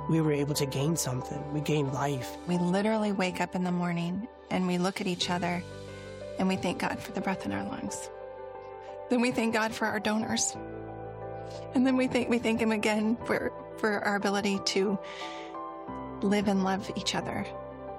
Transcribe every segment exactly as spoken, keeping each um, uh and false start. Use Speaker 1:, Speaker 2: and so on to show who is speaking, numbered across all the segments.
Speaker 1: we were able to gain something. We gained life.
Speaker 2: We literally wake up in the morning and we look at each other and we thank God for the breath in our lungs. Then we thank God for our donors. And then we thank, we thank Him again for, for our ability to live and love each other.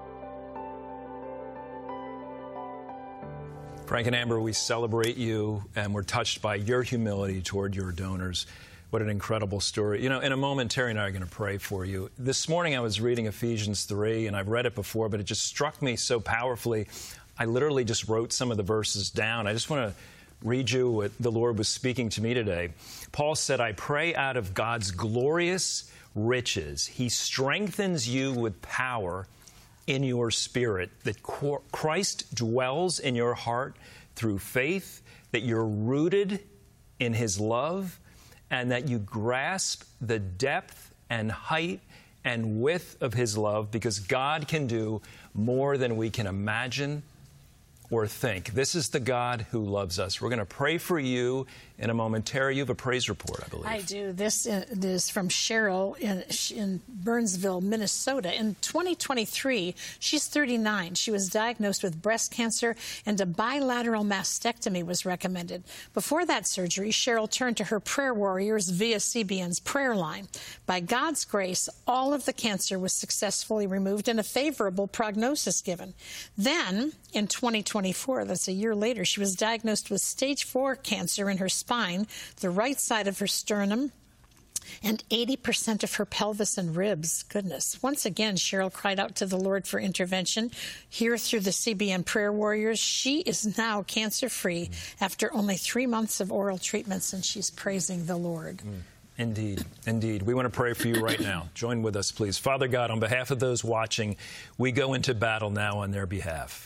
Speaker 3: Frank and Amber, we celebrate you, and we're touched by your humility toward your donors. What an incredible story. You know, in a moment, Terry and I are going to pray for you. This morning I was reading Ephesians three, and I've read it before, but it just struck me so powerfully. I literally just wrote some of the verses down. I just want to read you what the Lord was speaking to me today. Paul said, I pray out of God's glorious riches, He strengthens you with power in your spirit, that Christ dwells in your heart through faith, that you're rooted in His love, and that you grasp the depth and height and width of His love, because God can do more than we can imagine or think. This is the God who loves us. We're going to pray for you in a moment. Terry, you have a praise report, I believe.
Speaker 4: I do. This is from Cheryl in, in Burnsville, Minnesota. In twenty twenty-three, she's thirty-nine. She was diagnosed with breast cancer, and a bilateral mastectomy was recommended. Before that surgery, Cheryl turned to her prayer warriors via C B N's prayer line. By God's grace, all of the cancer was successfully removed and a favorable prognosis given. Then, in twenty twenty-four, that's a year later, she was diagnosed with stage four cancer in her spine, the right side of her sternum, and eighty percent of her pelvis and ribs. Goodness. Once again, Cheryl cried out to the Lord for intervention. Here through the C B N Prayer Warriors, she is now cancer-free mm. after only three months of oral treatments, and she's praising the Lord.
Speaker 3: Mm. Indeed, indeed. We want to pray for you right now. Join with us, please. Father God, on behalf of those watching, we go into battle now on their behalf.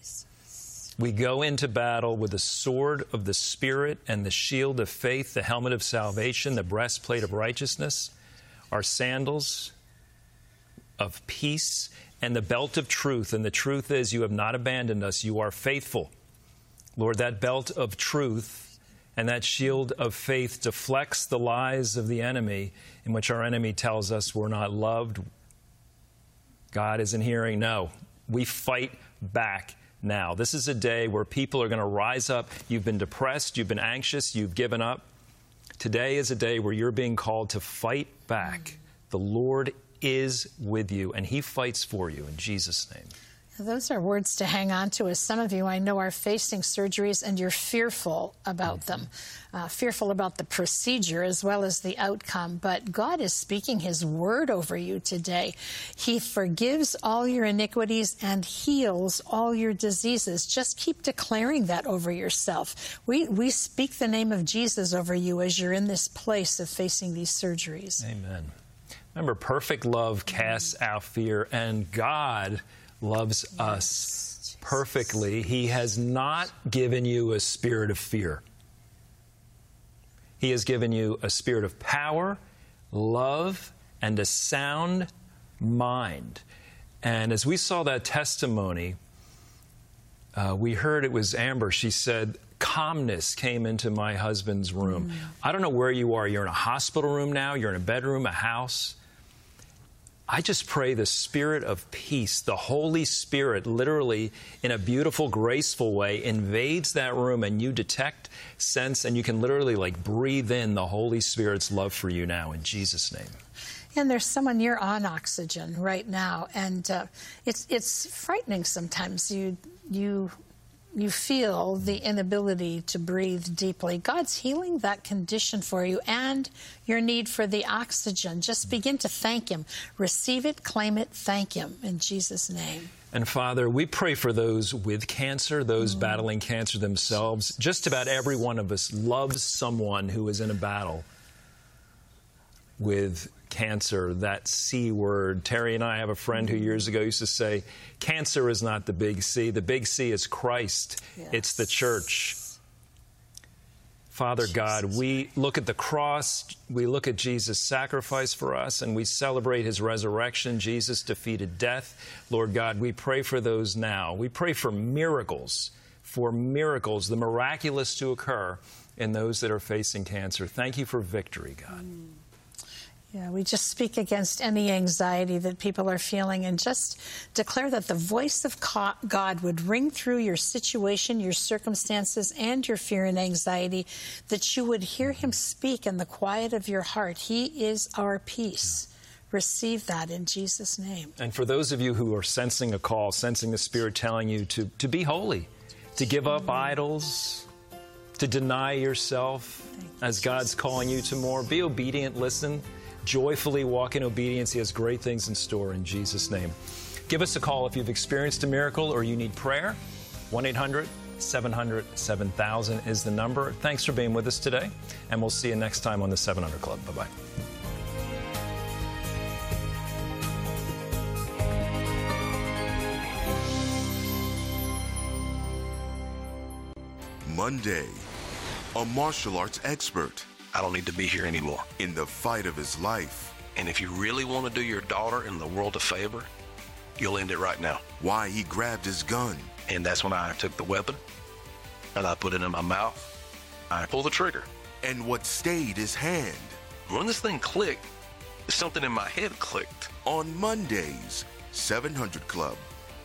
Speaker 3: We go into battle with the sword of the Spirit and the shield of faith, the helmet of salvation, the breastplate of righteousness, our sandals of peace, and the belt of truth. And the truth is, you have not abandoned us. You are faithful. Lord, that belt of truth and that shield of faith deflects the lies of the enemy, in which our enemy tells us we're not loved. God isn't hearing. No, we fight back. Now, this is a day where people are going to rise up. You've been depressed, you've been anxious, you've given up. Today is a day where you're being called to fight back. The Lord is with you, and He fights for you in Jesus' name.
Speaker 4: Those are words to hang on to, as some of you I know are facing surgeries and you're fearful about mm-hmm. them, uh, fearful about the procedure as well as the outcome. But God is speaking His word over you today. He forgives all your iniquities and heals all your diseases. Just keep declaring that over yourself. We, we speak the name of Jesus over you as you're in this place of facing these surgeries.
Speaker 3: Amen. Remember, perfect love casts out fear, and God loves yes, us Jesus. perfectly. He has not given you a spirit of fear. He has given you a spirit of power, love, and a sound mind. And as we saw that testimony, uh, we heard it was Amber. She said, calmness came into my husband's room. Mm. I don't know where you are. You're in a hospital room now. You're in a bedroom, a house. I just pray the spirit of peace, the Holy Spirit, literally in a beautiful, graceful way, invades that room, and you detect, sense, and you can literally like breathe in the Holy Spirit's love for you now in Jesus' name.
Speaker 4: And there's someone you're on oxygen right now, and uh, it's it's frightening sometimes. You you. You feel the inability to breathe deeply. God's healing that condition for you and your need for the oxygen. Just begin to thank Him. Receive it, claim it, thank Him in Jesus' name.
Speaker 3: And Father, we pray for those with cancer, those mm. battling cancer themselves. Just about every one of us loves someone who is in a battle with cancer, that C word. Terry and I have a friend who years ago used to say, cancer is not the big C. The big C is Christ. Yes. It's the church. Father Jesus. God, we look at the cross, we look at Jesus' sacrifice for us, and we celebrate His resurrection. Jesus defeated death. Lord God, we pray for those now. We pray for miracles, for miracles, the miraculous to occur in those that are facing cancer. Thank you for victory, God. Mm.
Speaker 4: Yeah, we just speak against any anxiety that people are feeling and just declare that the voice of God would ring through your situation, your circumstances, and your fear and anxiety, that you would hear him speak in the quiet of your heart. He is our peace. Receive that in Jesus' name.
Speaker 3: And for those of you who are sensing a call, sensing the Spirit telling you to, to be holy, to give up idols, to deny yourself as God's calling you to more, be obedient, listen, joyfully walk in obedience. He has great things in store in Jesus' name. Give us a call if you've experienced a miracle or you need prayer. one eight hundred seven hundred seven thousand is the number. Thanks for being with us today, and we'll see you next time on the seven hundred Club. Bye-bye.
Speaker 5: Monday, a martial arts expert.
Speaker 6: I don't need to be here anymore.
Speaker 5: In the fight of his life.
Speaker 6: And if you really want to do your daughter and the world a favor, you'll end it right now.
Speaker 5: Why he grabbed his gun.
Speaker 6: And that's when I took the weapon and I put it in my mouth. I pulled the trigger.
Speaker 5: And what stayed his hand.
Speaker 6: When this thing clicked, something in my head clicked.
Speaker 5: On Mondays, seven hundred Club.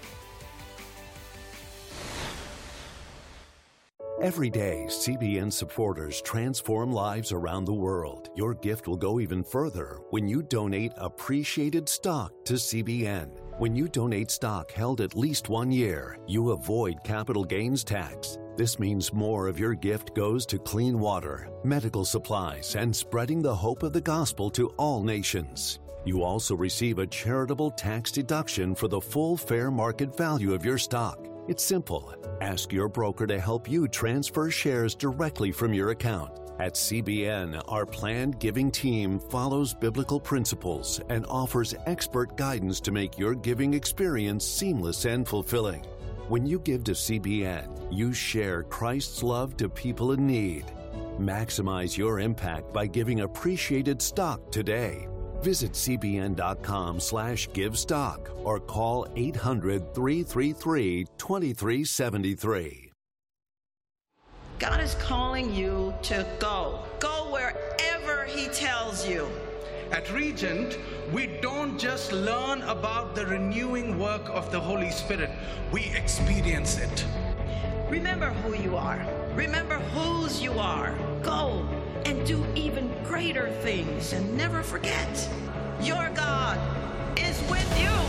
Speaker 7: Every day, C B N supporters transform lives around the world. Your gift will go even further when you donate appreciated stock to C B N. When you donate stock held at least one year, you avoid capital gains tax. This means more of your gift goes to clean water, medical supplies, and spreading the hope of the gospel to all nations. You also receive a charitable tax deduction for the full fair market value of your stock. It's simple. Ask your broker to help you transfer shares directly from your account. At C B N, our planned giving team follows biblical principles and offers expert guidance to make your giving experience seamless and fulfilling. When you give to C B N, you share Christ's love to people in need. Maximize your impact by giving appreciated stock today. Visit cbn.com slash give stock or call eight hundred, three three three, two three seven three.
Speaker 8: God is calling you to go. Go wherever He tells you.
Speaker 9: At Regent, we don't just learn about the renewing work of the Holy Spirit, we experience it.
Speaker 8: Remember who you are. Remember whose you are. Go and do even greater things, and never forget, your God is with you.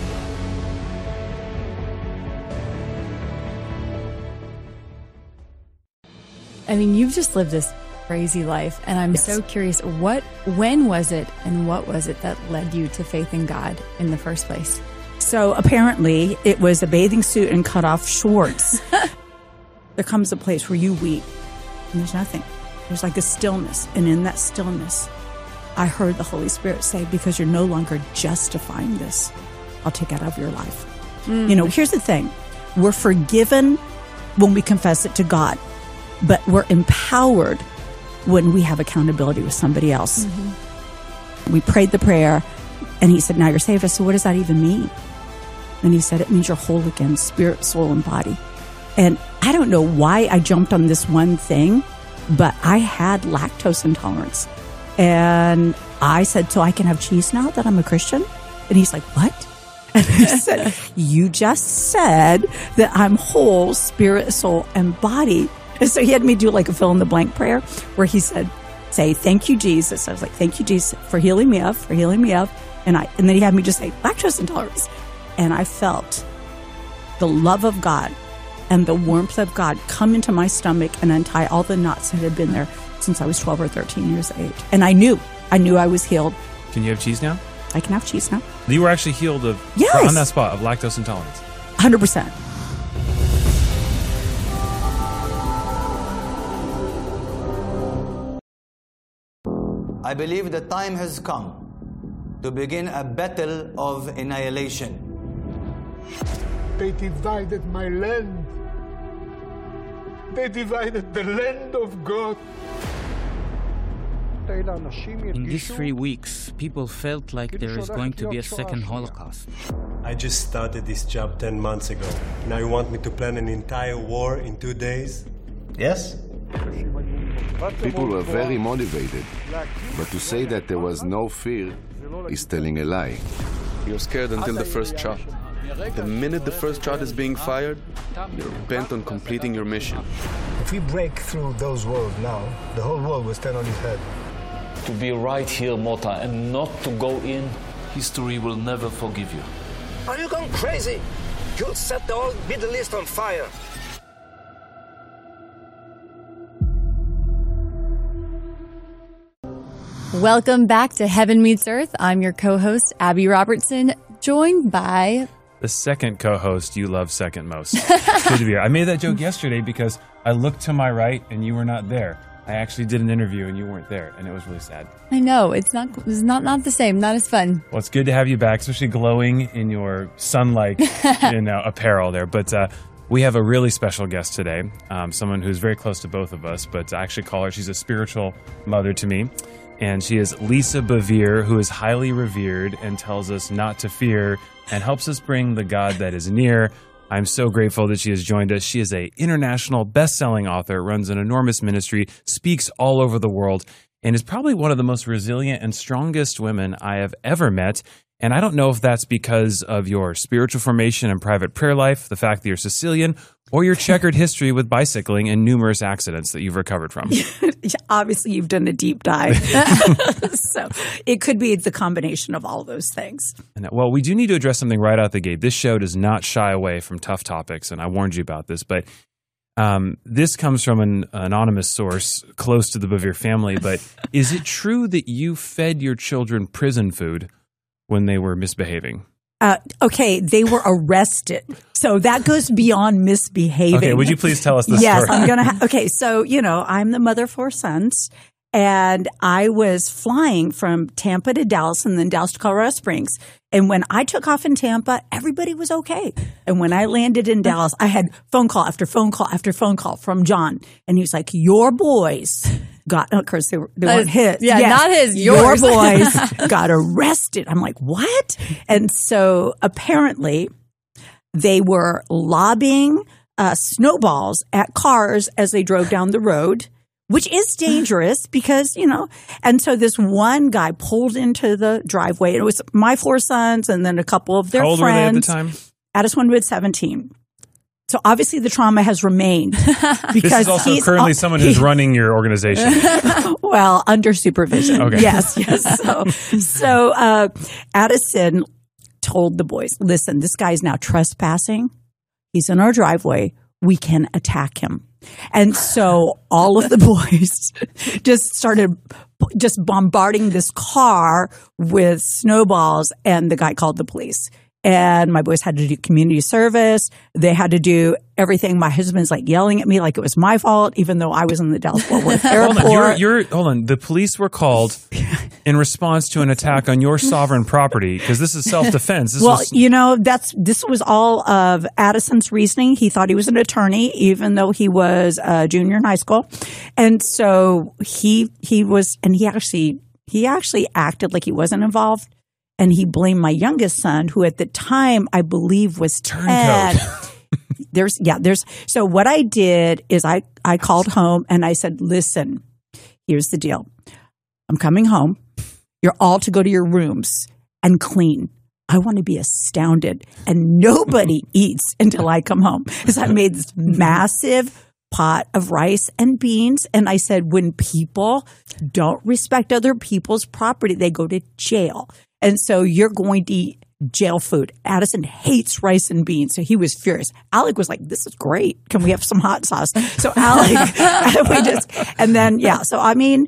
Speaker 10: I mean, you've just lived this crazy life, and I'm yes. so curious, what, when was it and what was it that led you to faith in God in the first place?
Speaker 11: So apparently it was a bathing suit and cut off shorts. There comes a place where you weep and there's nothing. There's like a stillness. And in that stillness, I heard the Holy Spirit say, because you're no longer justifying this, I'll take it out of your life. Mm. You know, here's the thing. We're forgiven when we confess it to God, but we're empowered when we have accountability with somebody else. Mm-hmm. We prayed the prayer and he said, now you're saved. I said, what does that even mean? And he said, it means you're whole again, spirit, soul, and body. And I don't know why I jumped on this one thing, but I had lactose intolerance. And I said, so I can have cheese now that I'm a Christian? And he's like, what? And I said, you just said that I'm whole, spirit, soul, and body. And so he had me do like a fill in the blank prayer where he said, say, thank you, Jesus. I was like, thank you, Jesus, for healing me up, for healing me up. And I, and then he had me just say, lactose intolerance. And I felt the love of God and the warmth of God come into my stomach and untie all the knots that had been there since I was twelve or thirteen years of age. And I knew, I knew I was healed.
Speaker 12: Can you have cheese now?
Speaker 11: I can have cheese now.
Speaker 12: You were actually healed of,
Speaker 11: yes.
Speaker 12: on that spot of lactose intolerance?
Speaker 11: one hundred percent.
Speaker 13: I believe the time has come to begin a battle of annihilation.
Speaker 14: They divided my land. They divided the land of God.
Speaker 15: In these three weeks, people felt like there is going to be a second Holocaust.
Speaker 16: I just started this job ten months ago. Now you want me to plan an entire war in two days? Yes?
Speaker 17: People were very motivated, but to say that there was no fear is telling a lie.
Speaker 18: You're scared until the first shot. The minute the first shot is being fired, you're bent on completing your mission.
Speaker 19: If we break through those walls now, the whole world will stand on its head.
Speaker 20: To be right here, Mota, and not to go in, history will never forgive you.
Speaker 21: Are you going crazy? You'll set the whole Middle East on fire.
Speaker 10: Welcome back to Heaven Meets Earth. I'm your co-host, Abby Robertson, joined by...
Speaker 12: The second co-host you love second most. It's good to be here. I made that joke yesterday because I looked to my right and you were not there. I actually did an interview and you weren't there, and it was really sad.
Speaker 10: I know. It's not it's not, not the same. Not as fun.
Speaker 12: Well, it's good to have you back, especially glowing in your sun-like you know, apparel there. But uh, we have a really special guest today, um, someone who's very close to both of us, but I actually call her, she's a spiritual mother to me. And she is Lisa Bevere, who is highly revered and tells us not to fear and helps us bring the God that is near. I'm so grateful that she has joined us. She is an international best-selling author, runs an enormous ministry, speaks all over the world, and is probably one of the most resilient and strongest women I have ever met. And I don't know if that's because of your spiritual formation and private prayer life, the fact that you're Sicilian, or your checkered history with bicycling and numerous accidents that you've recovered from.
Speaker 11: Obviously, you've done a deep dive. So it could be the combination of all those things.
Speaker 12: Well, we do need to address something right out the gate. This show does not shy away from tough topics, and I warned you about this, but um, this comes from an anonymous source close to the Bevere family. But is it true that you fed your children prison food when they were misbehaving?
Speaker 11: Uh, okay, they were arrested. So that goes beyond misbehaving.
Speaker 12: Okay, would you please tell us the
Speaker 11: yes,
Speaker 12: story?
Speaker 11: I'm going to ha- Okay, so, you know, I'm the mother of four sons, and I was flying from Tampa to Dallas and then Dallas to Colorado Springs. And when I took off in Tampa, everybody was okay. And when I landed in Dallas, I had phone call after phone call after phone call from John. And he was like, your boys got, of course, they, were, they weren't his.
Speaker 10: Yeah,
Speaker 11: yes,
Speaker 10: not his,
Speaker 11: your
Speaker 10: yours.
Speaker 11: boys got arrested. I'm like, what? And so apparently they were lobbing uh, snowballs at cars as they drove down the road, which is dangerous because, you know, and so this one guy pulled into the driveway. It was my four sons and then a couple of their
Speaker 12: How old
Speaker 11: friends.
Speaker 12: were they at the time?
Speaker 11: Addison Wood, seventeen. So obviously the trauma has remained. Because
Speaker 12: this is also
Speaker 11: he's,
Speaker 12: currently
Speaker 11: uh,
Speaker 12: someone who's
Speaker 11: he,
Speaker 12: running your organization.
Speaker 11: Well, under supervision.
Speaker 12: Okay.
Speaker 11: Yes, yes. So, so uh, Addison told the boys, listen, this guy's now trespassing. He's in our driveway. We can attack him. And so all of the boys just started just bombarding this car with snowballs, and the guy called the police. And my boys had to do community service. They had to do everything. My husband's like yelling at me like it was my fault, even though I was in the Dallas Fort Worth airport.
Speaker 12: Hold on, you're, you're, hold on. The police were called in response to an attack on your sovereign property because this is self-defense. This
Speaker 11: well,
Speaker 12: was...
Speaker 11: you know, that's this was all of Addison's reasoning. He thought he was an attorney, even though he was a junior in high school, and so he he was, and he actually he actually acted like he wasn't involved. And he blamed my youngest son, who at the time I believe was ten. there's yeah, there's so what I did is I, I called home and I said, listen, here's the deal. I'm coming home. You're all to go to your rooms and clean. I want to be astounded. And nobody eats until I come home. Because I made this massive pot of rice and beans. And I said, when people don't respect other people's property, they go to jail. And so you're going to eat jail food. Addison hates rice and beans, so he was furious. Alec was like, this is great. Can we have some hot sauce? So Alec, we just, and then, yeah. So, I mean,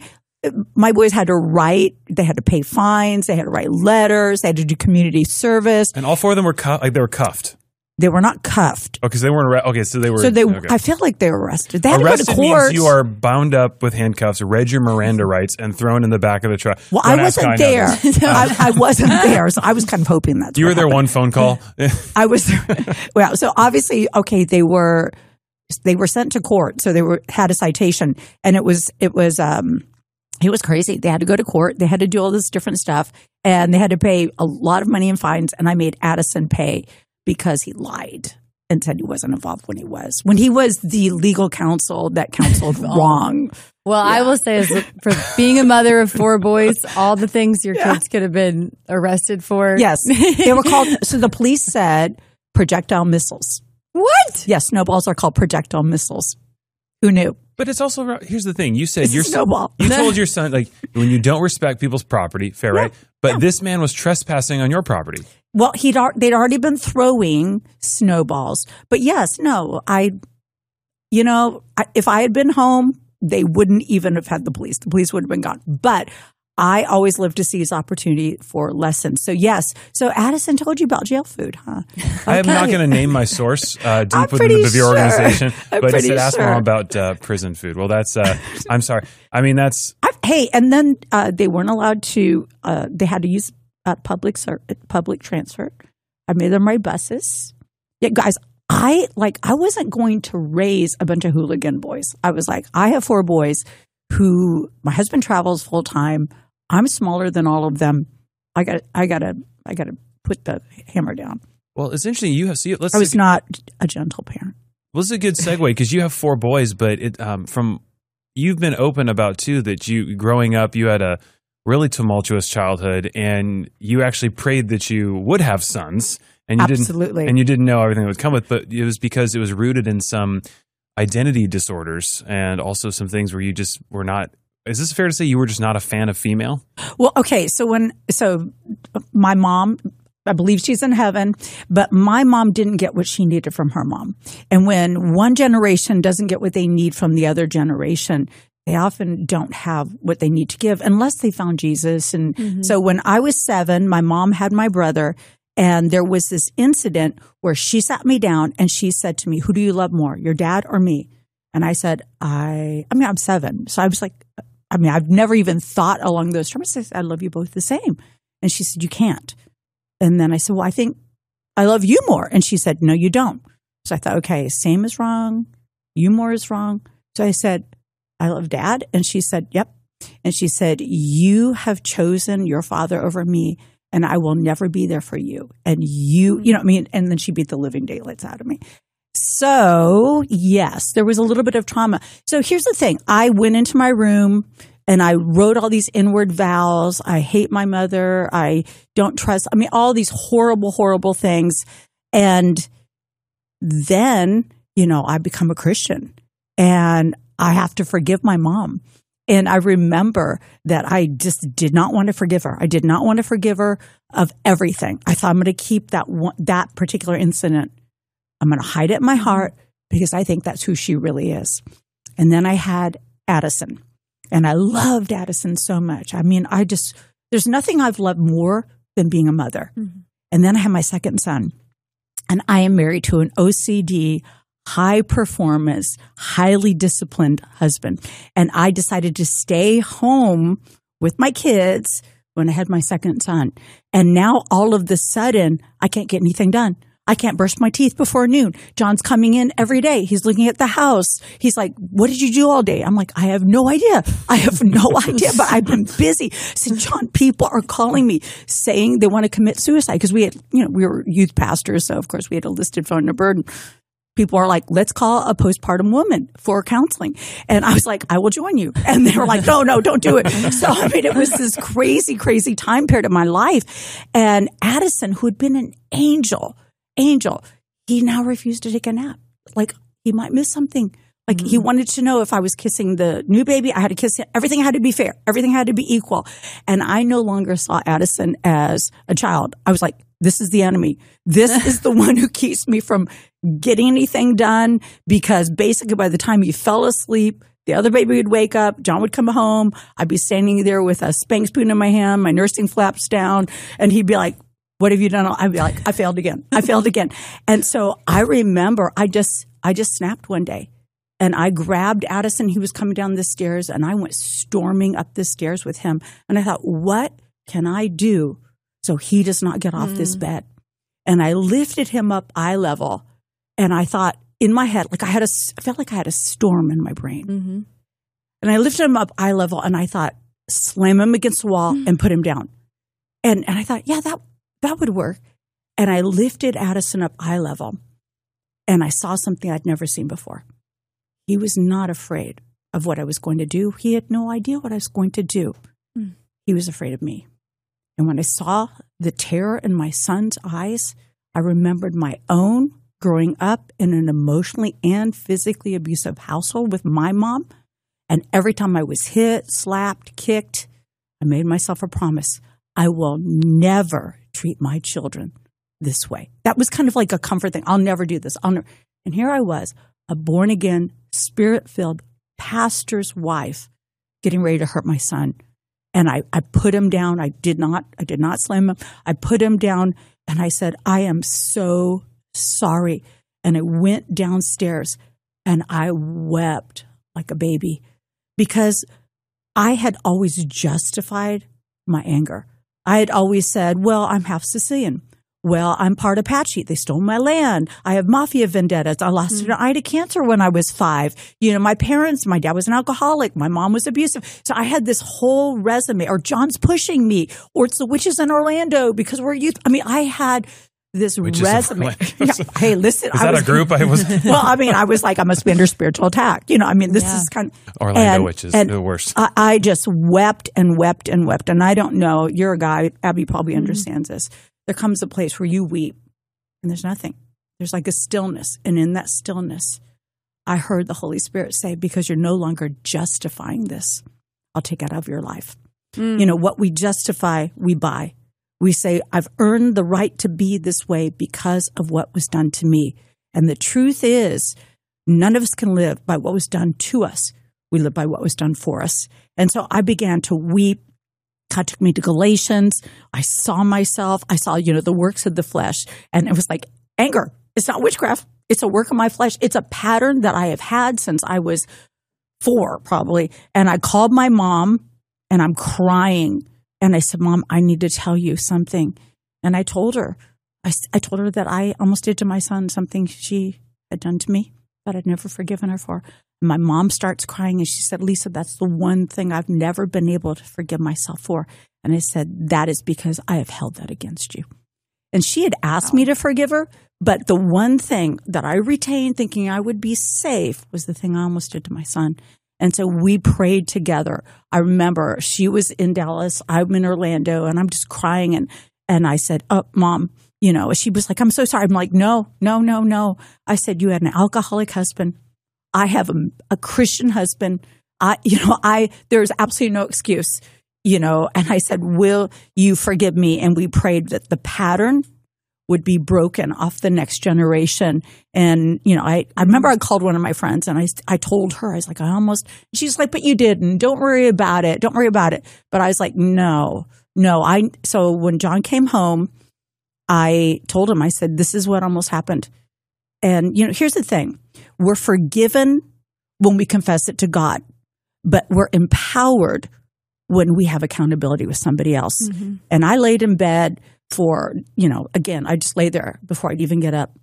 Speaker 11: my boys had to write, they had to pay fines, they had to write letters, they had to do community service.
Speaker 12: And all four of them were cuffed, like they were cuffed.
Speaker 11: They were not cuffed.
Speaker 12: Oh, because they weren't arrested. Okay, so they were.
Speaker 11: So they,
Speaker 12: okay.
Speaker 11: I feel like they were arrested. They had
Speaker 12: arrested
Speaker 11: to go to court.
Speaker 12: Means you are bound up with handcuffs, read your Miranda rights, and thrown in the back of the truck.
Speaker 11: Well,
Speaker 12: Don't
Speaker 11: I wasn't there. I, I wasn't there, so I was kind of hoping that's.
Speaker 12: You
Speaker 11: what
Speaker 12: were there
Speaker 11: happened.
Speaker 12: one phone call.
Speaker 11: I was. Well, so obviously, okay, they were they were sent to court, so they were had a citation, and it was it was um it was crazy. They had to go to court. They had to do all this different stuff, and they had to pay a lot of money in fines. And I made Addison pay because he lied. and said he wasn't involved when he was. When he was the legal counsel that counseled wrong.
Speaker 10: Well, yeah. I will say, is for being a mother of four boys, all the things your yeah. kids could have been arrested for.
Speaker 11: Yes. They were called, so the police said projectile missiles.
Speaker 10: What?
Speaker 11: Yes, snowballs are called projectile missiles. Who knew?
Speaker 12: But it's also, here's the thing. You said
Speaker 11: it's
Speaker 12: your
Speaker 11: snowball.
Speaker 12: You told your son, like, when you don't respect people's property, fair, yeah. right? But yeah. this man was trespassing on your property.
Speaker 11: Well, he'd they'd already been throwing snowballs. But yes, no, I, you know, I, if I had been home, they wouldn't even have had the police. The police would have been gone. But I always live to seize opportunity for lessons. So yes, so Addison told you about jail food, huh? Okay.
Speaker 12: I am not going to name my source uh, deep within the Bevere
Speaker 11: sure.
Speaker 12: organization,
Speaker 11: I'm
Speaker 12: but it said ask
Speaker 11: sure.
Speaker 12: mom about uh, prison food. Well, that's, uh, I'm sorry. I mean, that's.
Speaker 11: I, hey, and then uh, they weren't allowed to, uh, they had to use uh, public, public transfer. I made them ride buses. Yeah, guys, I like, I wasn't going to raise a bunch of hooligan boys. I was like, I have four boys who, my husband travels full time. I'm smaller than all of them. I got, I got to, I got to put the hammer down.
Speaker 12: Well, it's interesting. You have, see, let's.
Speaker 11: I was not a gentle parent.
Speaker 12: Well, this is a good segue because you have four boys, but it, um, from you've been open about too that you growing up, you had a really tumultuous childhood, and you actually prayed that you would have sons, and you
Speaker 11: Absolutely.
Speaker 12: didn't, and you didn't know everything that would come with, but it was because it was rooted in some identity disorders and also some things where you just were not. Is this fair to say you were just not a fan of female?
Speaker 11: Well, okay. So when, so my mom, I believe she's in heaven, but my mom didn't get what she needed from her mom. And when one generation doesn't get what they need from the other generation, they often don't have what they need to give unless they found Jesus. And mm-hmm. so when I was seven, my mom had my brother, and there was this incident where she sat me down and she said to me, "Who do you love more, your dad or me?" And I said, I, I mean, I'm seven. So I was like, I mean, I've never even thought along those terms. I said, I love you both the same. And she said, you can't. And then I said, well, I think I love you more. And she said, no, you don't. So I thought, okay, same is wrong. You more is wrong. So I said, I love Dad. And she said, yep. And she said, you have chosen your father over me, and I will never be there for you. And you, you know what I mean? And then she beat the living daylights out of me. So, yes, there was a little bit of trauma. So here's the thing. I went into my room and I wrote all these inward vows. I hate my mother. I don't trust. I mean, all these horrible, horrible things. And then, you know, I become a Christian and I have to forgive my mom. And I remember that I just did not want to forgive her. I did not want to forgive her of everything. I thought I'm going to keep that one, that particular incident. I'm going to hide it in my heart because I think that's who she really is. And then I had Addison, and I loved Addison so much. I mean, I just, there's nothing I've loved more than being a mother. Mm-hmm. And then I had my second son, and I am married to an O C D, high performance, highly disciplined husband. And I decided to stay home with my kids when I had my second son. And now all of the sudden, I can't get anything done. I can't brush my teeth before noon. John's coming in every day. He's looking at the house. He's like, what did you do all day? I'm like, I have no idea. I have no idea, but I've been busy. I said, John, people are calling me saying they want to commit suicide because we had, you know, we were youth pastors. So of course we had a listed phone number, and people are like, let's call a postpartum woman for counseling. And I was like, I will join you. And they were like, no, no, don't do it. So, I mean, it was this crazy, crazy time period of my life. And Addison, who had been an angel, Angel, he now refused to take a nap. Like he might miss something. Like mm-hmm. he wanted to know if I was kissing the new baby. I had to kiss him. Everything had to be fair. Everything had to be equal. And I no longer saw Addison as a child. I was like, this is the enemy. This is the one who keeps me from getting anything done, because basically by the time he fell asleep, the other baby would wake up, John would come home, I'd be standing there with a spank spoon in my hand, my nursing flaps down, and he'd be like, what have you done? I'd be like, I failed again. I failed again. And so I remember I just, I just snapped one day and I grabbed Addison. He was coming down the stairs and I went storming up the stairs with him. And I thought, what can I do so he does not get off mm. this bed? And I lifted him up eye level, and I thought in my head, like I had a, I felt like I had a storm in my brain. Mm-hmm. And I lifted him up eye level and I thought, slam him against the wall mm. and put him down. And, and I thought, yeah, that, That would work. And I lifted Addison up eye level. and I saw something I'd never seen before. He was not afraid of what I was going to do. He had no idea what I was going to do. Mm. He was afraid of me. And when I saw the terror in my son's eyes, I remembered my own growing up in an emotionally and physically abusive household with my mom. And every time I was hit, slapped, kicked, I made myself a promise. I will never treat my children this way. That was kind of like a comfort thing. I'll never do this. I'll never. And here I was, a born-again, spirit-filled pastor's wife, getting ready to hurt my son. And I, I put him down. I did not, I did not slam him. I put him down and I said, I am so sorry. And I went downstairs and I wept like a baby because I had always justified my anger. I had always said, well, I'm half Sicilian. Well, I'm part Apache. They stole my land. I have mafia vendettas. I lost mm-hmm. an eye to cancer when I was five. You know, my parents, my dad was an alcoholic. My mom was abusive. So I had this whole resume, or John's pushing me, or it's the witches in Orlando because we're youth. I mean, I had this witches resume. Yeah. Hey, listen.
Speaker 12: Is that
Speaker 11: I was,
Speaker 12: a group? I was.
Speaker 11: Well, I mean, I was like, I must be under spiritual attack. You know, I mean, this yeah. is kind of.
Speaker 12: Orlando
Speaker 11: and,
Speaker 12: witches,
Speaker 11: and
Speaker 12: the worst.
Speaker 11: I, I just wept and wept and wept. And I don't know, you're a guy, Abby probably
Speaker 10: Mm-hmm.
Speaker 11: understands this. There comes a place where you weep. And there's nothing. There's like a stillness. And in that stillness, I heard the Holy Spirit say, because you're no longer justifying this, I'll take it out of your life. Mm. You know, what we justify, we buy. We say, I've earned the right to be this way because of what was done to me. And the truth is, none of us can live by what was done to us. We live by what was done for us. And so I began to weep. God took me to Galatians. I saw myself. I saw, you know, the works of the flesh. And it was like anger. It's not witchcraft. It's a work of my flesh. It's a pattern that I have had since I was four, probably. And I called my mom and I'm crying. And I said, Mom, I need to tell you something. And I told her, I, I told her that I almost did to my son something she had done to me that I'd never forgiven her for. My mom starts crying and she said, Lisa, that's the one thing I've never been able to forgive myself for. And I said, that is because I have held that against you. And she had asked wow. me to forgive her, but the one thing that I retained thinking I would be safe was the thing I almost did to my son. And so we prayed together. I remember she was in Dallas, I'm in Orlando, and I'm just crying. And, and I said, oh, Mom, you know, she was like, I'm so sorry. I'm like, no, no, no, no. I said, you had an alcoholic husband. I have a, a Christian husband. I, you know, I, there's absolutely no excuse, you know, and I said, will you forgive me? And we prayed that the pattern would be broken off the next generation. And, you know, I, I remember I called one of my friends and I, I told her, I was like, I almost, she's like, but you didn't, don't worry about it. Don't worry about it. But I was like, no, no. I, so when John came home, I told him, I said, this is what almost happened. And, you know, here's the thing. We're forgiven when we confess it to God, but we're empowered when we have accountability with somebody else. Mm-hmm. And I laid in bed for, you know, again, I just lay there before I'd even get up.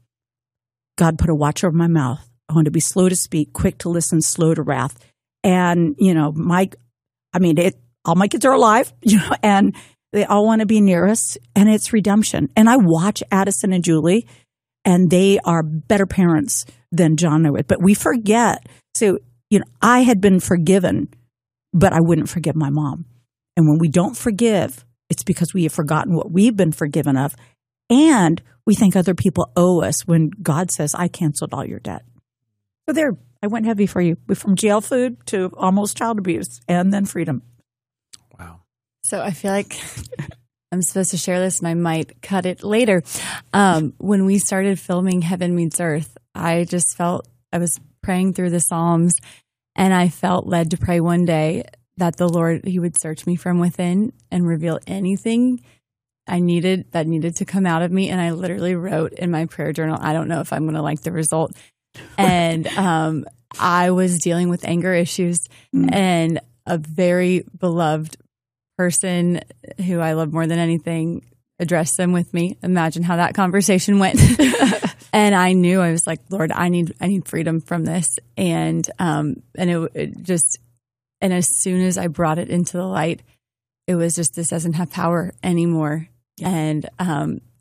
Speaker 11: God put a watch over my mouth. I want to be slow to speak, quick to listen, slow to wrath. And, you know, my, I mean, it, all my kids are alive, you know, and they all want to be near us, and it's redemption. And I watch Addison and Julie, and they are better parents than John and I would. But we forget. So, you know, I had been forgiven, but I wouldn't forgive my mom. And when we don't forgive, it's because we have forgotten what we've been forgiven of. And we think other people owe us when God says, I canceled all your debt. So there, I went heavy for you. From jail food to almost child abuse and then freedom.
Speaker 12: Wow.
Speaker 10: So I feel like I'm supposed to share this and I might cut it later. Um, when we started filming Heaven Meets Earth, I just felt, I was praying through the Psalms and I felt led to pray one day that the Lord, he would search me from within and reveal anything I needed that needed to come out of me. And I literally wrote in my prayer journal, I don't know if I'm going to like the result. And um, I was dealing with anger issues mm. and a very beloved person who I love more than anything addressed them with me. Imagine how that conversation went. And I knew, I was like, Lord, I need, I need freedom from this. And, um, and it, it just, and as soon as I brought it into the light, it was just, this doesn't have power anymore. Yeah. And, um,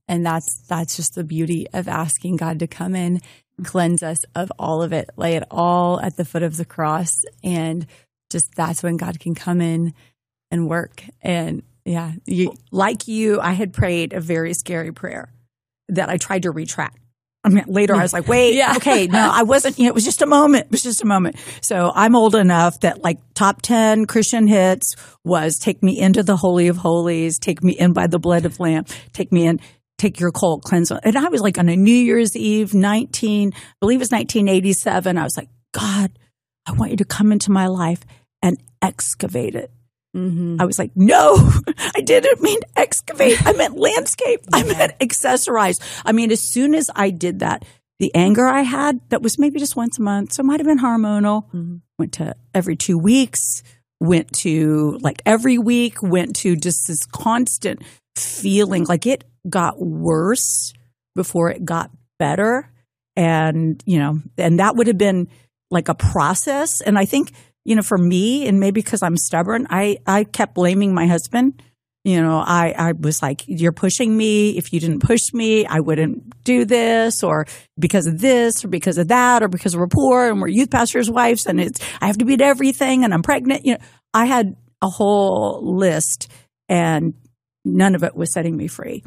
Speaker 10: And that's that's just the beauty of asking God to come in, cleanse us of all of it, lay it all at the foot of the cross. And just that's when God can come in and work. And yeah, you, like you, I had prayed a very scary prayer that I tried to retract. I mean, later I was like, wait, yeah. okay, no, I wasn't, you know, it was just a moment. It was just a moment. So I'm old enough that like top ten Christian hits was Take Me Into the Holy of Holies, Take Me In by the Blood of Lamb, Take Me In, Take Your Cold Cleanse. And I was like on a New Year's Eve, nineteen, I believe it's nineteen eighty-seven. I was like, God, I want you to come into my life and excavate it. Mm-hmm. I was like, no, I didn't mean excavate. I meant landscape. I meant accessorize. I mean, as soon as I did that, the anger I had that was maybe just once a month, so it might have been hormonal, mm-hmm. went to every two weeks, went to like every week, went to just this constant feeling like it got worse before it got better. And, you know, and that would have been like a process. And I think, you know, for me, and maybe because I'm stubborn, I, I kept blaming my husband. You know, I, I was like, you're pushing me. If you didn't push me, I wouldn't do this, or because of this, or because of that, or because we're poor and we're youth pastors' wives and it's, I have to be at everything and I'm pregnant. You know, I had a whole list and none of it was setting me free.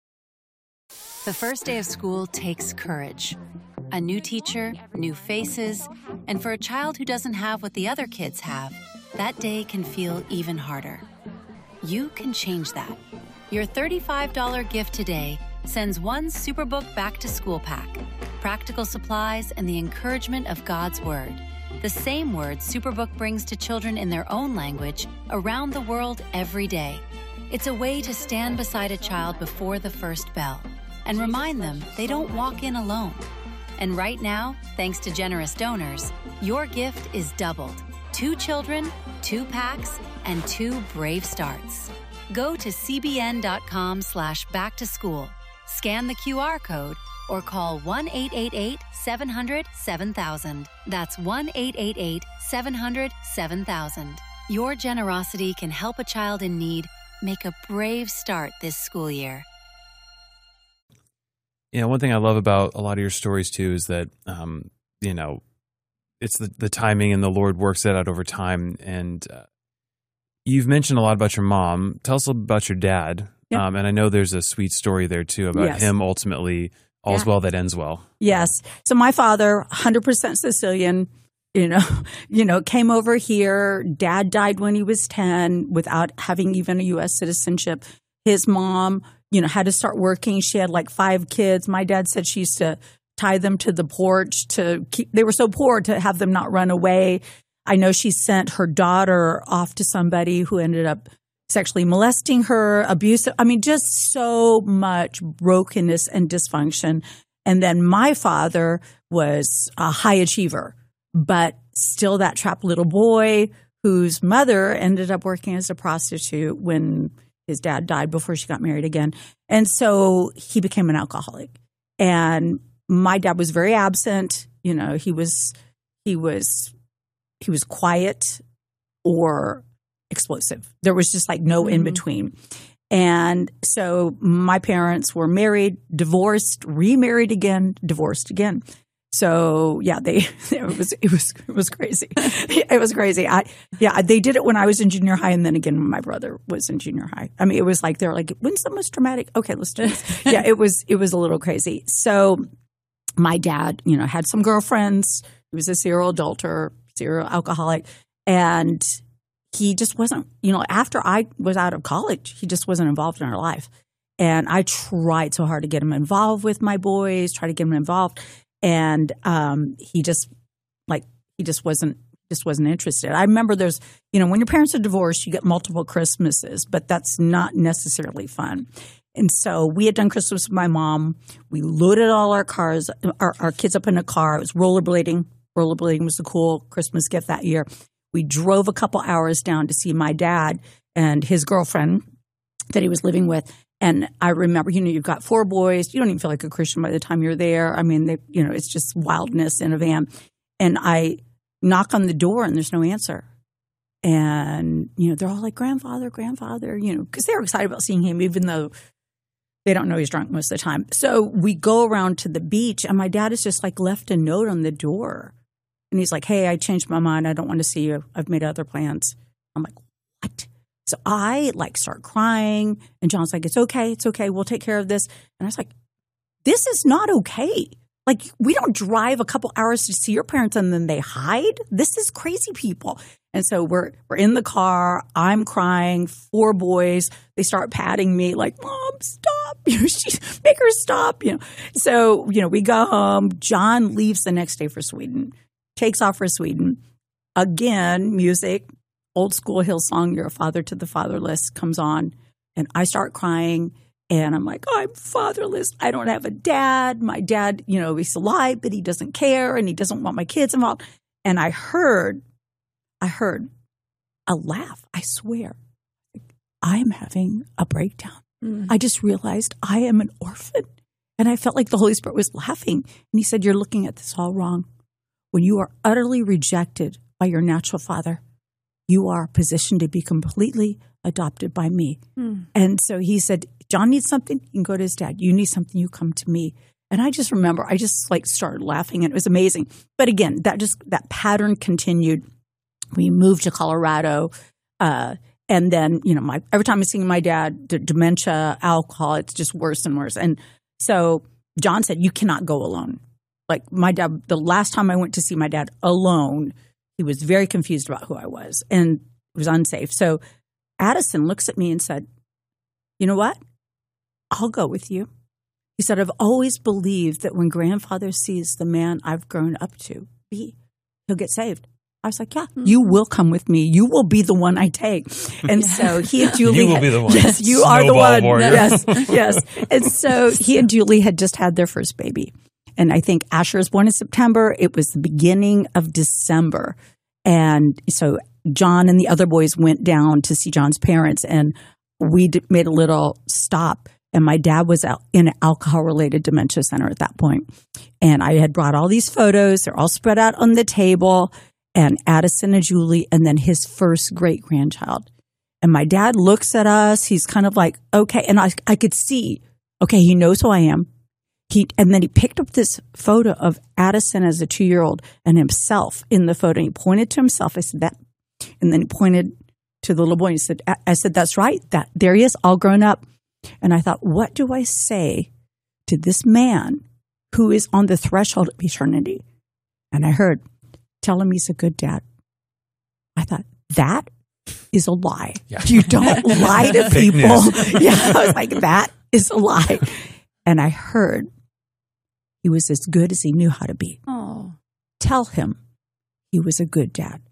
Speaker 17: The first day of school takes courage. A new teacher, new faces, and for a child who doesn't have what the other kids have, that day can feel even harder. You can change that. Your thirty-five dollars gift today sends one Superbook back-to-school pack, practical supplies, and the encouragement of God's Word. The same word Superbook brings to children in their own language around the world every day. It's a way to stand beside a child before the first bell and remind them they don't walk in alone. And right now, thanks to generous donors, your gift is doubled. Two children, two packs, and two brave starts. Go to cbn.com slash back to school, scan the Q R code, or call one eight eight eight, seven hundred, seven thousand. That's one eight eight eight, seven hundred, seven thousand. Your generosity can help a child in need make a brave start this school year.
Speaker 12: You know, one thing I love about a lot of your stories too is that, um, you know, it's the, the timing and the Lord works it out over time. And uh, you've mentioned a lot about your mom. Tell us a little about your dad. Yep. Um, and I know there's a sweet story there too about yes. him ultimately, all's yeah. well that ends well.
Speaker 11: Yes. So my father, one hundred percent Sicilian, you know, you know, came over here. Dad died when he was ten without having even a U S citizenship. His mom, you know, had to start working. She had like five kids. My dad said she used to tie them to the porch to keep, they were so poor to have them not run away. I know she sent her daughter off to somebody who ended up sexually molesting her, abusive. I mean, just so much brokenness and dysfunction. And then my father was a high achiever, but still that trapped little boy whose mother ended up working as a prostitute when his dad died before she got married again. And so he became an alcoholic. And my dad was very absent. You know, he was he was he was quiet or explosive. There was just like no mm-hmm. in between. And so my parents were married, divorced, remarried again, divorced again. So yeah, they it was it was it was crazy. It was crazy. I yeah, they did it when I was in junior high, and then again when my brother was in junior high. I mean, it was like they're like, when's the most dramatic? Okay, let's do this. Yeah, it was it was a little crazy. So my dad, you know, had some girlfriends. He was a serial adulterer, serial alcoholic, and he just wasn't. You know, after I was out of college, he just wasn't involved in our life. And I tried so hard to get him involved with my boys, try to get him involved. And um, he just like he just wasn't just wasn't interested. I remember there's you know when your parents are divorced, you get multiple Christmases, but that's not necessarily fun. And so we had done Christmas with my mom. We loaded all our cars, our, our kids up in a car. It was rollerblading. Rollerblading was a cool Christmas gift that year. We drove a couple hours down to see my dad and his girlfriend that he was living with. And I remember, you know, you've got four boys. You don't even feel like a Christian by the time you're there. I mean, they, you know, it's just wildness in a van. And I knock on the door and there's no answer. And, you know, they're all like, grandfather, grandfather, you know, because they were excited about seeing him, even though They don't know he's drunk most of the time. So we go around to the beach, and my dad has just like left a note on the door. And he's like, hey, I changed my mind. I don't want to see you. I've made other plans. I'm like, what? So I like start crying. And John's like, it's okay. It's okay. We'll take care of this. And I was like, this is not okay. Like, we don't drive a couple hours to see your parents and then they hide. This is crazy people. And so we're we're in the car. I'm crying. Four boys. They start patting me like, Mom, stop. You know, she, make her stop. You know. So, you know, we go home. John leaves the next day for Sweden. Takes off for Sweden. Again, music, old school Hillsong, You're a Father to the Fatherless comes on. And I start crying. And I'm like, I'm fatherless. I don't have a dad. My dad, you know, he's alive, but he doesn't care and he doesn't want my kids involved. And I heard, I heard a laugh. I swear, I'm having a breakdown. Mm. I just realized I am an orphan. And I felt like the Holy Spirit was laughing. And he said, you're looking at this all wrong. When you are utterly rejected by your natural father, you are positioned to be completely adopted by me. Mm. And so he said, John needs something, you can go to his dad. You need something, you come to me. And I just remember, I just like started laughing and it was amazing. But again, that just, that pattern continued. We moved to Colorado. Uh, and then, you know, my, every time I see my dad, d- dementia, alcohol, it's just worse and worse. And so John said, you cannot go alone. Like my dad, the last time I went to see my dad alone, he was very confused about who I was and it was unsafe. So Addison looks at me and said, you know what? I'll go with you. He said, I've always believed that when grandfather sees the man I've grown up to be, he'll get saved. I was like, yeah, mm-hmm. you will come with me. You will be the one I take. And so he and Julie.
Speaker 12: You will
Speaker 11: had,
Speaker 12: be the one.
Speaker 11: Yes, you
Speaker 12: Snowball
Speaker 11: are the one.
Speaker 12: Warrior.
Speaker 11: Yes, yes. And so he and Julie had just had their first baby. And I think Asher was born in September. It was the beginning of December. And so John and the other boys went down to see John's parents. And we d- made a little stop. And my dad was out in an alcohol-related dementia center at that point. And I had brought all these photos. They're all spread out on the table. And Addison and Julie, and then his first great-grandchild. And my dad looks at us. He's kind of like, okay. And I, I could see, okay, he knows who I am. He, and then he picked up this photo of Addison as a two-year-old and himself in the photo. And he pointed to himself. I said, that. And then he pointed to the little boy and he said, I said, that's right. That there he is, all grown up. And I thought, what do I say to this man who is on the threshold of eternity? And I heard, tell him he's a good dad. I thought, that is a lie. Yeah. You don't lie to people. Yeah, I was like, that is a lie. And I heard he was as good as he knew how to be.
Speaker 10: Oh.
Speaker 11: Tell him he was a good dad.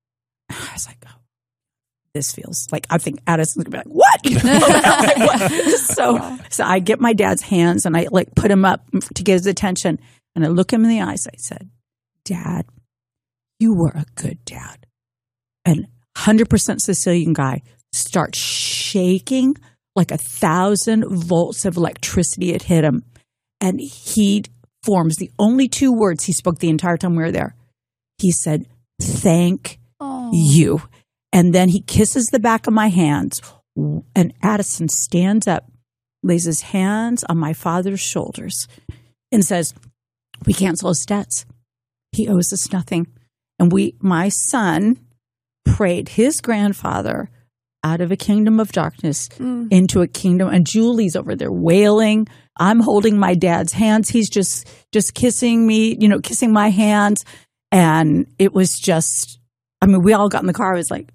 Speaker 11: I was like, oh. This feels like, I think Addison's going to be like, what? Like, what? So, so I get my dad's hands and I like put him up to get his attention. And I look him in the eyes. I said, Dad, you were a good dad. And one hundred percent Sicilian guy starts shaking like a thousand volts of electricity had hit him. And he forms the only two words he spoke the entire time we were there. He said, thank oh. you. And then he kisses the back of my hands, and Addison stands up, lays his hands on my father's shoulders, and says, we cancel his debts. He owes us nothing. And we, my son, prayed his grandfather out of a kingdom of darkness mm. into a kingdom. And Julie's over there wailing. I'm holding my dad's hands. He's just, just kissing me, you know, kissing my hands. And it was just, I mean, we all got in the car. I was like,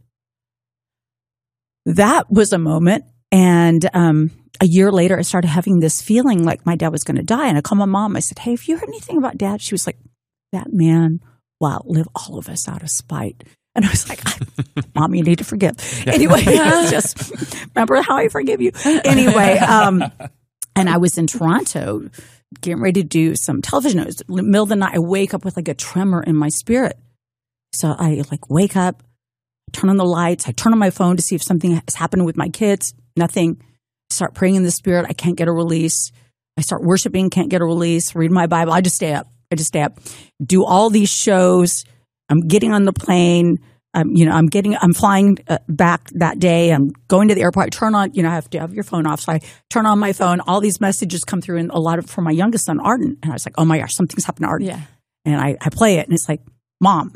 Speaker 11: that was a moment. And um, a year later, I started having this feeling like my dad was going to die. And I called my mom. I said, hey, have you heard anything about Dad? She was like, that man will outlive all of us out of spite. And I was like, Mom, you need to forgive. Anyway, it's just remember how I forgive you. Anyway, um, and I was in Toronto getting ready to do some television. It was in the middle of the night. I wake up with like a tremor in my spirit. So I like wake up. Turn on the lights. I turn on my phone to see if something has happened with my kids. Nothing. I start praying in the spirit. I can't get a release. I start worshiping. Can't get a release. Read my Bible. I just stay up. I just stay up. Do all these shows. I'm getting on the plane. Um, you know, I'm getting, I'm flying uh, back that day. I'm going to the airport. I turn on, you know, I have to have your phone off. So I turn on my phone. All these messages come through, and a lot of from my youngest son, Arden. And I was like, oh my gosh, something's happened to Arden.
Speaker 10: Yeah.
Speaker 11: And I, I play it, and it's like, Mom,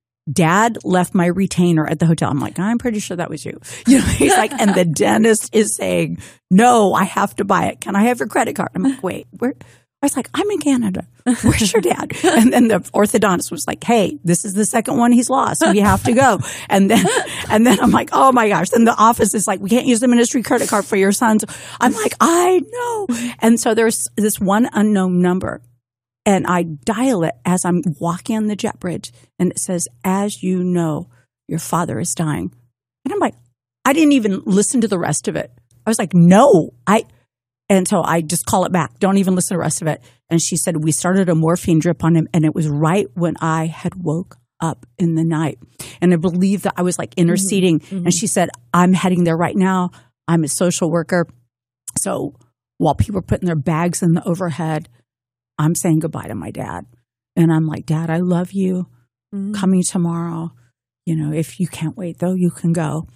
Speaker 11: Dad left my retainer at the hotel. I'm like, I'm pretty sure that was you. You know, he's like, and the dentist is saying, no, I have to buy it. Can I have your credit card? I'm like, wait, where? I was like, I'm in Canada. Where's your dad? And then the orthodontist was like, hey, this is the second one he's lost. We have to go. And then, and then I'm like, oh my gosh. Then the office is like, we can't use the ministry credit card for your sons. I'm like, I know. And so there's this one unknown number. And I dial it as I'm walking on the jet bridge. And it says, as you know, your father is dying. And I'm like, I didn't even listen to the rest of it. I was like, no, I, and so I just call it back. Don't even listen to the rest of it. And she said, we started a morphine drip on him. And it was right when I had woke up in the night. And I believe that I was like interceding. Mm-hmm. And she said, I'm heading there right now. I'm a social worker. So while people are putting their bags in the overhead, I'm saying goodbye to my dad. And I'm like, Dad, I love you. Mm-hmm. Coming tomorrow. You know, if you can't wait, though, you can go.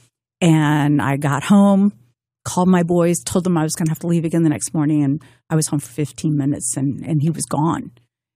Speaker 11: And I got home, called my boys, told them I was going to have to leave again the next morning. And I was home for fifteen minutes, and, and he was gone.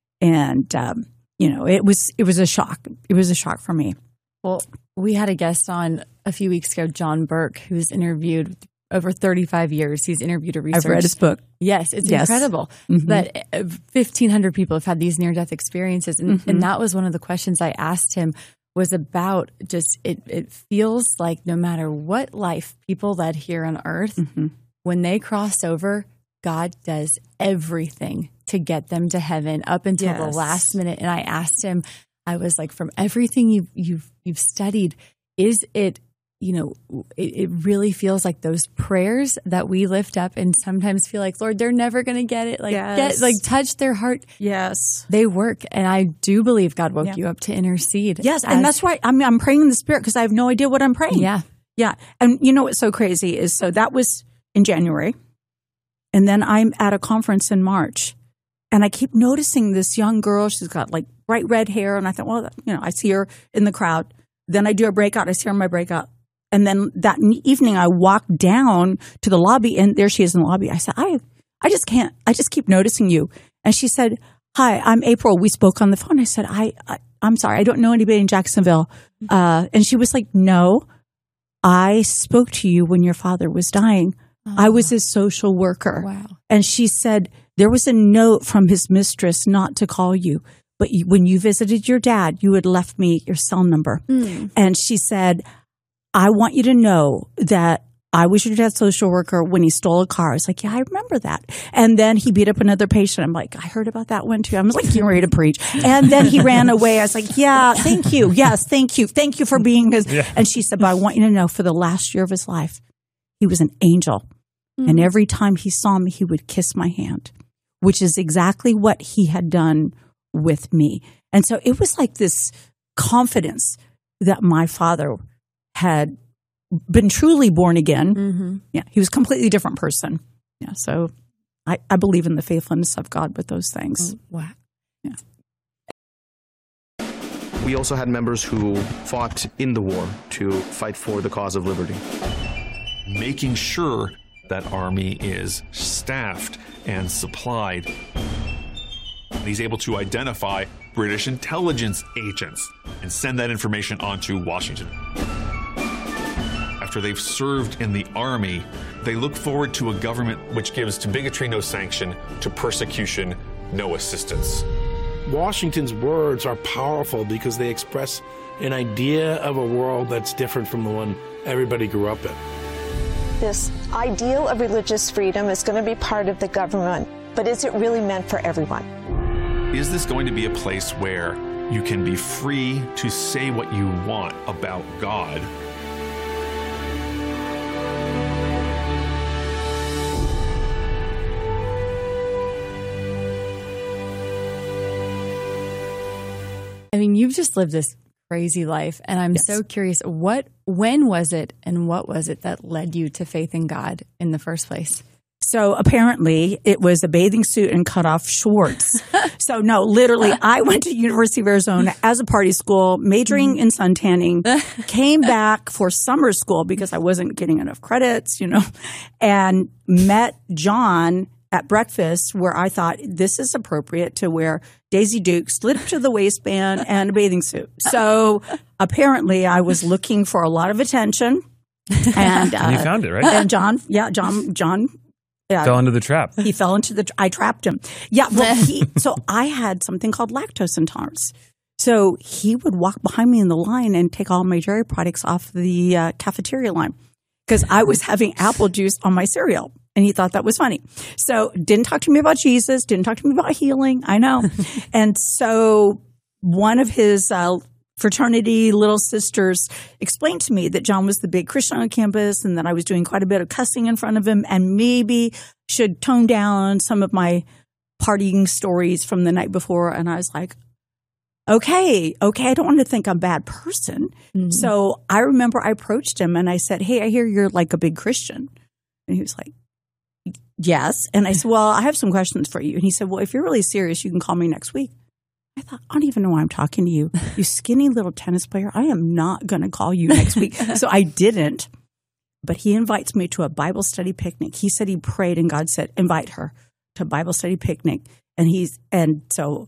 Speaker 11: And, um, you know, it was it was a shock. It was a shock for me.
Speaker 10: Well, we had a guest on a few weeks ago, John Burke, who's interviewed over thirty-five years. He's interviewed a researcher.
Speaker 11: I've read his book.
Speaker 10: Yes, it's
Speaker 11: yes.
Speaker 10: incredible.
Speaker 11: Mm-hmm.
Speaker 10: But fifteen hundred people have had these near-death experiences. And,
Speaker 11: Mm-hmm.
Speaker 10: and that was one of the questions I asked him, was about just it, it feels like no matter what life people led here on earth,
Speaker 11: mm-hmm.
Speaker 10: when they cross over, God does everything to get them to heaven up until
Speaker 11: Yes.
Speaker 10: the last minute. And I asked him, I was like, from everything you've, you've, you've studied, is it, you know, it, it really feels like those prayers that we lift up and sometimes feel like, Lord, they're never going to get it. Like,
Speaker 11: Yes.
Speaker 10: get, like touch their heart.
Speaker 11: Yes.
Speaker 10: They work. And I do believe God woke
Speaker 11: Yeah.
Speaker 10: you up to intercede.
Speaker 11: Yes,
Speaker 10: as-
Speaker 11: and that's why I'm, I'm praying in the Spirit because I have no idea what I'm praying.
Speaker 10: Yeah.
Speaker 11: Yeah. And you know what's so crazy is, so that was in January. And then I'm at a conference in March. And I keep noticing this young girl. She's got like bright red hair. And I thought, well, you know, I see her in the crowd. Then I do a breakout. I see her in my breakout. And then that evening I walk down to the lobby, and there she is in the lobby. I said, I, I just can't, I just keep noticing you. And she said, hi, I'm April. We spoke on the phone. I said, I, I I'm sorry. I don't know anybody in Jacksonville. Uh, and she was like, no, I spoke to you when your father was dying. Oh. I was his social worker.
Speaker 10: Wow.
Speaker 11: And she said, there was a note from his mistress not to call you. But you, when you visited your dad, you had left me your cell number.
Speaker 10: Mm.
Speaker 11: And she said, I want you to know that I was your dad's social worker when he stole a car. I was like, yeah, I remember that. And then he beat up another patient. I'm like, I heard about that one too. I was like, getting ready to preach. And then he ran away. I was like, yeah, thank you. Yes, thank you. Thank you for being his.
Speaker 12: Yeah.
Speaker 11: And she said, but I want you to know for the last year of his life, he was an angel. Mm. And every time he saw me, he would kiss my hand, which is exactly what he had done with me. And so it was like this confidence that my father had been truly born again.
Speaker 10: Mm-hmm.
Speaker 11: Yeah, he was a completely different person. Yeah, so I, I believe in the faithfulness of God with those things.
Speaker 10: Oh, wow.
Speaker 11: Yeah.
Speaker 1: We also had members who fought in the war to fight for the cause of liberty.
Speaker 22: Making sure that army is staffed and supplied. He's able to identify British intelligence agents and send that information on to Washington. After they've served in the army, they look forward to a government which gives to bigotry no sanction, to persecution no assistance.
Speaker 23: Washington's words are powerful because they express an idea of a world that's different from the one everybody grew up in.
Speaker 24: This ideal of religious freedom is going to be part of the government, but is it really meant for everyone?
Speaker 22: Is this going to be a place where you can be free to say what you want about God?
Speaker 10: I mean, you've just lived this crazy life, and I'm
Speaker 11: Yes.
Speaker 10: so curious, what, when was it and what was it that led you to faith in God in the first place?
Speaker 11: So apparently it was a bathing suit and cut off shorts. So no, literally I went to University of Arizona as a party school, majoring in suntanning, came back for summer school because I wasn't getting enough credits, you know, and met John at breakfast where I thought this is appropriate to wear Daisy Duke slid up to the waistband and a bathing suit. So apparently I was looking for a lot of attention. And, uh,
Speaker 12: and you found it, right?
Speaker 11: And John, yeah, John, John uh,
Speaker 12: fell into the trap.
Speaker 11: He fell into the, I trapped him. Yeah. Well, he, so I had something called lactose intolerance. So he would walk behind me in the line and take all my dairy products off the uh, cafeteria line because I was having apple juice on my cereal. And he thought that was funny. So didn't talk to me about Jesus, didn't talk to me about healing. I know. And so one of his uh, fraternity little sisters explained to me that John was the big Christian on campus and that I was doing quite a bit of cussing in front of him and maybe should tone down some of my partying stories from the night before. And I was like, okay, okay, I don't want to think I'm a bad person. Mm-hmm. So I remember I approached him and I said, hey, I hear you're like a big Christian. And he was like, yes. And I said, well, I have some questions for you. And he said, well, if you're really serious, you can call me next week. I thought, I don't even know why I'm talking to you. You skinny little tennis player. I am not going to call you next week. So I didn't. But he invites me to a Bible study picnic. He said he prayed and God said, invite her to a Bible study picnic. And he's, and so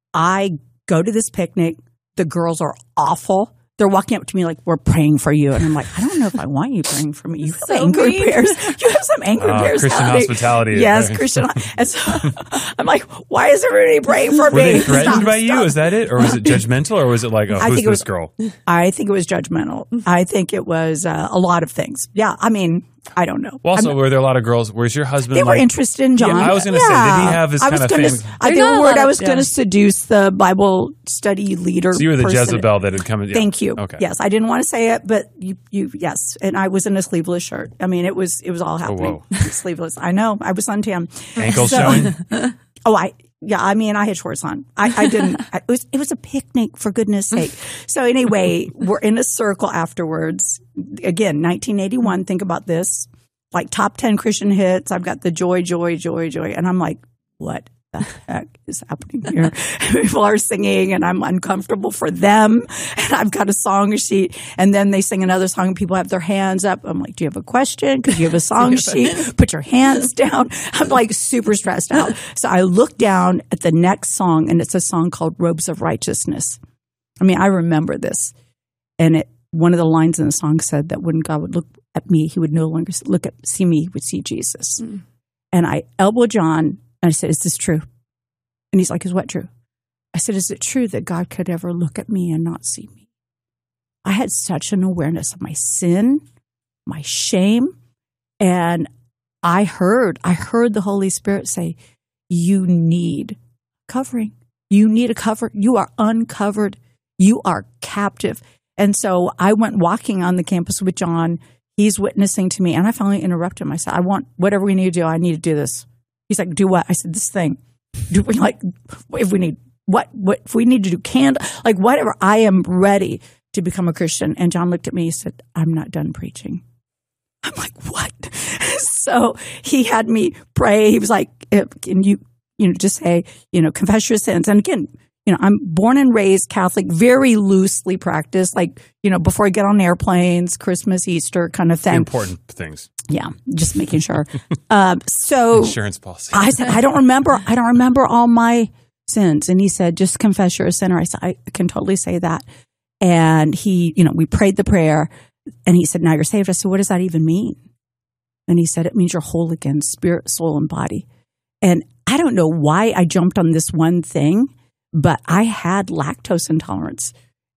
Speaker 11: I go to this picnic. The girls are awful. They're walking up to me like, we're praying for you. And I'm like, I don't know if I want you praying for me. You have
Speaker 10: So
Speaker 11: angry
Speaker 10: mean.
Speaker 11: bears. You have some angry
Speaker 12: Uh,
Speaker 11: bears.
Speaker 12: Christian
Speaker 11: happening.
Speaker 12: hospitality.
Speaker 11: Yes, Christian. And so I'm like, why is everybody praying for
Speaker 12: Were
Speaker 11: me?
Speaker 12: they threatened
Speaker 11: Stop,
Speaker 12: by you?
Speaker 11: stop.
Speaker 12: Is that it? Or was it judgmental? Or was it like, oh,
Speaker 11: I
Speaker 12: who's
Speaker 11: think it
Speaker 12: this
Speaker 11: was-
Speaker 12: girl?
Speaker 11: I think it was judgmental. I think it was uh, a lot of things. Yeah, I mean, I don't know.
Speaker 12: Well, also,
Speaker 11: I'm-
Speaker 12: were there a lot of girls? Was your husband
Speaker 11: they were
Speaker 12: like,
Speaker 11: interested in John.
Speaker 12: Yeah, I was going to say, did he have this
Speaker 11: I
Speaker 12: kind
Speaker 11: was
Speaker 12: of
Speaker 11: gonna,
Speaker 12: fame?
Speaker 11: I,
Speaker 10: They're
Speaker 11: they
Speaker 10: not
Speaker 11: were
Speaker 10: a
Speaker 11: worried
Speaker 10: lot
Speaker 11: I
Speaker 10: of-
Speaker 11: was going to
Speaker 10: yeah.
Speaker 11: seduce the Bible study leader.
Speaker 12: So you were the
Speaker 11: person.
Speaker 12: Jezebel that had come in. Yeah.
Speaker 11: Thank you.
Speaker 12: Okay.
Speaker 11: Yes, I didn't want to say it, but you, you, yes. And I was in a sleeveless shirt. I mean, it was, it was all happening.
Speaker 12: whoa.
Speaker 11: Sleeveless. I know. I was suntan.
Speaker 12: Ankles
Speaker 11: So-
Speaker 12: showing?
Speaker 11: Oh, I, yeah, I mean, I had shorts on. I, I didn't, I, it was, it was a picnic for goodness sake. So anyway, we're in a circle afterwards. Again, nineteen eighty-one. Think about this. Like top ten Christian hits. I've got the joy, joy, joy, joy. And I'm like, what the heck is happening here? People are singing and I'm uncomfortable for them. And I've got a song sheet. And then they sing another song and people have their hands up. I'm like, do you have a question? Because you have a song sheet. Put your hands down. I'm like super stressed out. So I look down at the next song and it's a song called Robes of Righteousness. I mean, I remember this. And it, one of the lines in the song said that when God would look at me, he would no longer look at, see me, he would see Jesus. Mm. And I elbowed John and I said, is this true? And he's like, is what true? I said, is it true that God could ever look at me and not see me? I had such an awareness of my sin, my shame. And I heard, I heard the Holy Spirit say, you need covering. You need a cover. You are uncovered. You are captive. And so I went walking on the campus with John. He's witnessing to me. And I finally interrupted him. I said, I want whatever we need to do. I need to do this. He's like, do what? I said, this thing. Do we like, if we need, what, what, if we need to do candle, like whatever, I am ready to become a Christian. And John looked at me. He said, I'm not done preaching. I'm like, what? So he had me pray. He was like, can you, you know, just say, you know, confess your sins. And again, you know, I'm born and raised Catholic, very loosely practiced, like, you know, before I get on airplanes, Christmas, Easter kind of thing.
Speaker 12: The important things.
Speaker 11: Yeah, just making sure. um, so
Speaker 12: Insurance policy.
Speaker 11: I said, I don't remember. I don't remember all my sins. And he said, just confess you're a sinner. I said, I can totally say that. And he, you know, we prayed the prayer and he said, now you're saved. I said, what does that even mean? And he said, it means you're whole again, spirit, soul, and body. And I don't know why I jumped on this one thing, but I had lactose intolerance.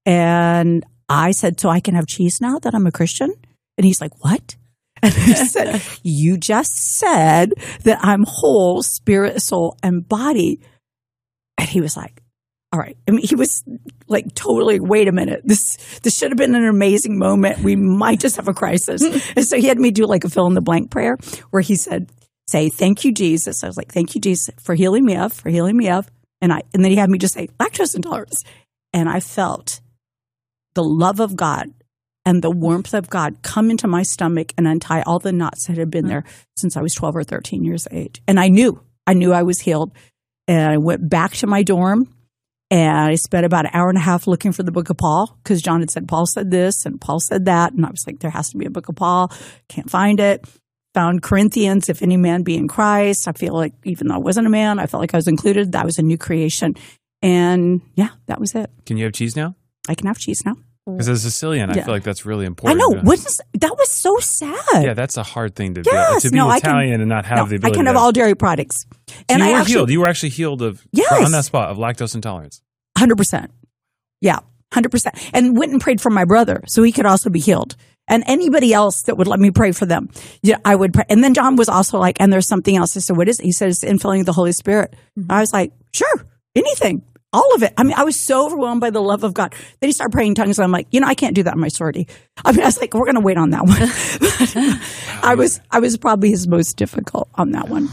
Speaker 11: And I said, so I can have cheese now that I'm a Christian? And he's like, what? And I said, you just said that I'm whole, spirit, soul, and body. And he was like, all right. I mean, he was like, totally, wait a minute. This this should have been an amazing moment. We might just have a crisis. And so he had me do like a fill in the blank prayer where he said, say, thank you, Jesus. I was like, thank you, Jesus, for healing me of, for healing me of. And I and then he had me just say, lactose intolerance. And I felt the love of God and the warmth of God come into my stomach and untie all the knots that had been there since I was twelve or thirteen years of age. And I knew, I knew I was healed. And I went back to my dorm, and I spent about an hour and a half looking for the book of Paul, because John had said, Paul said this and Paul said that. And I was like, there has to be a book of Paul. Can't find it. Found Corinthians, if any man be in Christ. I feel like even though I wasn't a man, I felt like I was included. That was a new creation. And yeah, that was it.
Speaker 12: Can you have cheese now?
Speaker 11: I can have cheese now.
Speaker 12: Because as a Sicilian,
Speaker 11: Yeah.
Speaker 12: I feel like that's really
Speaker 11: I
Speaker 12: important.
Speaker 11: know. Wasn't, that was so sad.
Speaker 12: Yeah, that's a hard thing to
Speaker 11: Yes,
Speaker 12: be to be
Speaker 11: no, I can-
Speaker 12: Italian and not have
Speaker 11: no,
Speaker 12: the
Speaker 11: I
Speaker 12: ability.
Speaker 11: can
Speaker 12: to
Speaker 11: have all dairy products.
Speaker 12: So
Speaker 11: And
Speaker 12: you
Speaker 11: I
Speaker 12: were
Speaker 11: actually,
Speaker 12: healed. You were actually healed of
Speaker 11: Yes.
Speaker 12: on that spot of lactose intolerance.
Speaker 11: one hundred percent. Yeah, one hundred percent. And went and prayed for my brother so he could also be healed. And anybody else that would let me pray for them. Yeah, I would pray. And then John was also like, and there's something else. I said, what is it? He said, it's infilling of the Holy Spirit.
Speaker 12: Mm-hmm.
Speaker 11: I was like, sure, anything. All of it. I mean, I was so overwhelmed by the love of God. Then he started praying in tongues, and I'm like, you know, I can't do that in my sorority. I mean, I was like, we're going to wait on that one. I was, I was probably his most difficult on that one.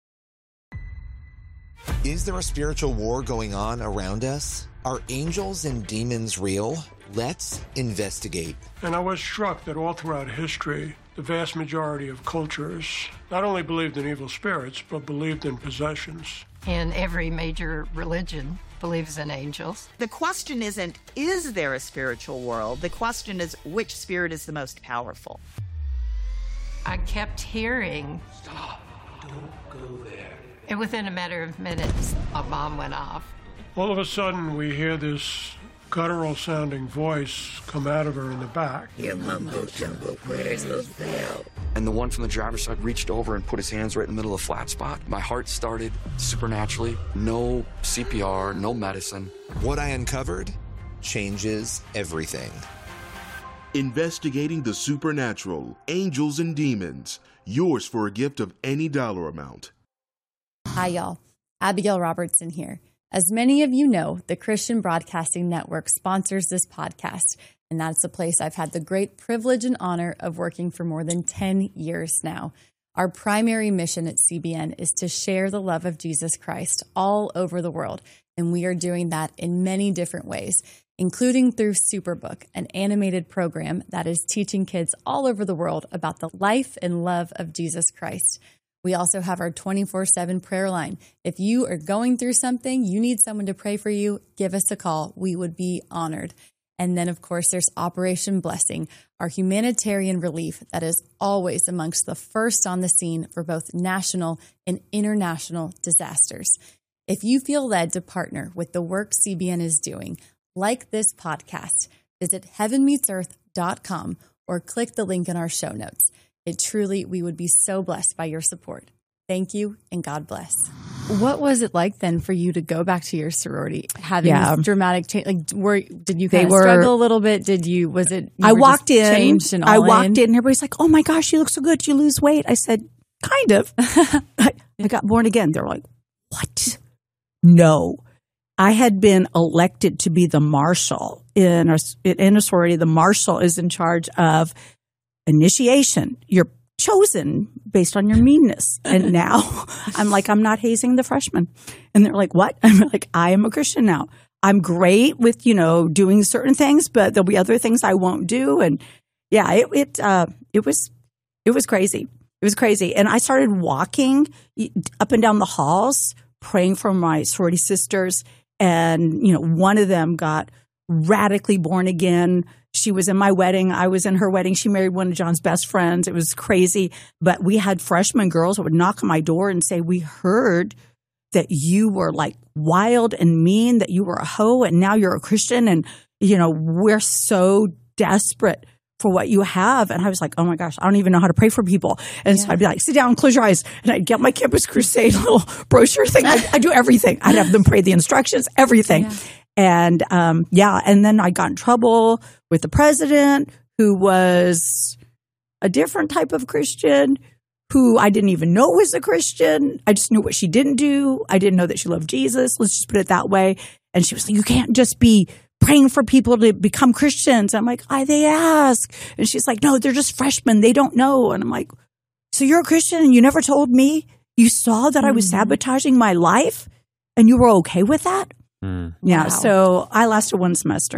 Speaker 2: Is there a spiritual war going on around us? Are angels and demons real? Let's investigate.
Speaker 14: And I was struck that all throughout history, the vast majority of cultures not only believed in evil spirits, but believed in possessions.
Speaker 3: And every major religion believes in angels.
Speaker 4: The question isn't, is there a spiritual world? The question is, which spirit is the most powerful?
Speaker 3: I kept hearing.
Speaker 23: Stop. Don't go there.
Speaker 3: And within a matter of minutes, a bomb went off.
Speaker 14: All of a sudden, we hear this guttural sounding voice come out of her in the back.
Speaker 6: Your mumbo jumbo prayers will fail. And the one from the driver's side reached over and put his hands right in the middle of the flat spot. My heart started supernaturally. No C P R, no medicine.
Speaker 2: What I uncovered changes everything.
Speaker 5: Investigating the supernatural, angels and demons. Yours for a gift of any dollar amount.
Speaker 10: Hi, y'all. Abigail Robertson here. As many of you know, the Christian Broadcasting Network sponsors this podcast, and that's a place I've had the great privilege and honor of working for more than ten years now. Our primary mission at C B N is to share the love of Jesus Christ all over the world, and we are doing that in many different ways, including through Superbook, an animated program that is teaching kids all over the world about the life and love of Jesus Christ. We also have our twenty-four seven prayer line. If you are going through something, you need someone to pray for you, give us a call. We would be honored. And then, of course, there's Operation Blessing, our humanitarian relief that is always amongst the first on the scene for both national and international disasters. If you feel led to partner with the work C B N is doing, like this podcast, visit heaven meets earth dot com or click the link in our show notes. It truly, we would be so blessed by your support. Thank you, and God bless. What was it like then for you to go back to your sorority, having
Speaker 11: Yeah.
Speaker 10: this dramatic change? Like, were did you
Speaker 11: They
Speaker 10: kind of
Speaker 11: were-
Speaker 10: struggle a little bit? Did you? Was it? You
Speaker 11: I
Speaker 10: were
Speaker 11: walked
Speaker 10: just
Speaker 11: in.
Speaker 10: changed and
Speaker 11: I
Speaker 10: all
Speaker 11: walked
Speaker 10: in?
Speaker 11: in, and everybody's like, "Oh my gosh, you look so good. Did you lose weight?" I said, "Kind of." I, I got born again. They're like, "What?" No, I had been elected to be the marshal in a in a sorority. The marshal is in charge of initiation. You're chosen based on your meanness. And now I'm like, I'm not hazing the freshmen. And they're like, what? I'm like, I am a Christian now. I'm great with, you know, doing certain things, but there'll be other things I won't do. And yeah, it, it, uh, it was, it was crazy. It was crazy. And I started walking up and down the halls, praying for my sorority sisters. And, you know, one of them got radically born again. She was in my wedding. I was in her wedding. She married one of John's best friends. It was crazy. But we had freshman girls that would knock on my door and say, we heard that you were like wild and mean, that you were a hoe, and now you're a Christian. And, you know, we're so desperate for what you have. And I was like, oh my gosh, I don't even know how to pray for people. And yeah. so I'd be like, sit down, close your eyes. And I'd get my Campus Crusade little brochure thing. I, I do everything. I'd have them pray the instructions, everything. Yeah. And um, yeah, and then I got in trouble with the president, who was a different type of Christian, who I didn't even know was a Christian. I just knew what she didn't do. I didn't know that she loved Jesus. Let's just put it that way. And she was like, you can't just be praying for people to become Christians. I'm like, I, they ask. And she's like, no, they're just freshmen. They don't know. And I'm like, so you're a Christian and you never told me? You saw that mm-hmm. I was sabotaging my life and you were okay with that? Mm. Yeah. Wow. So I lasted one semester.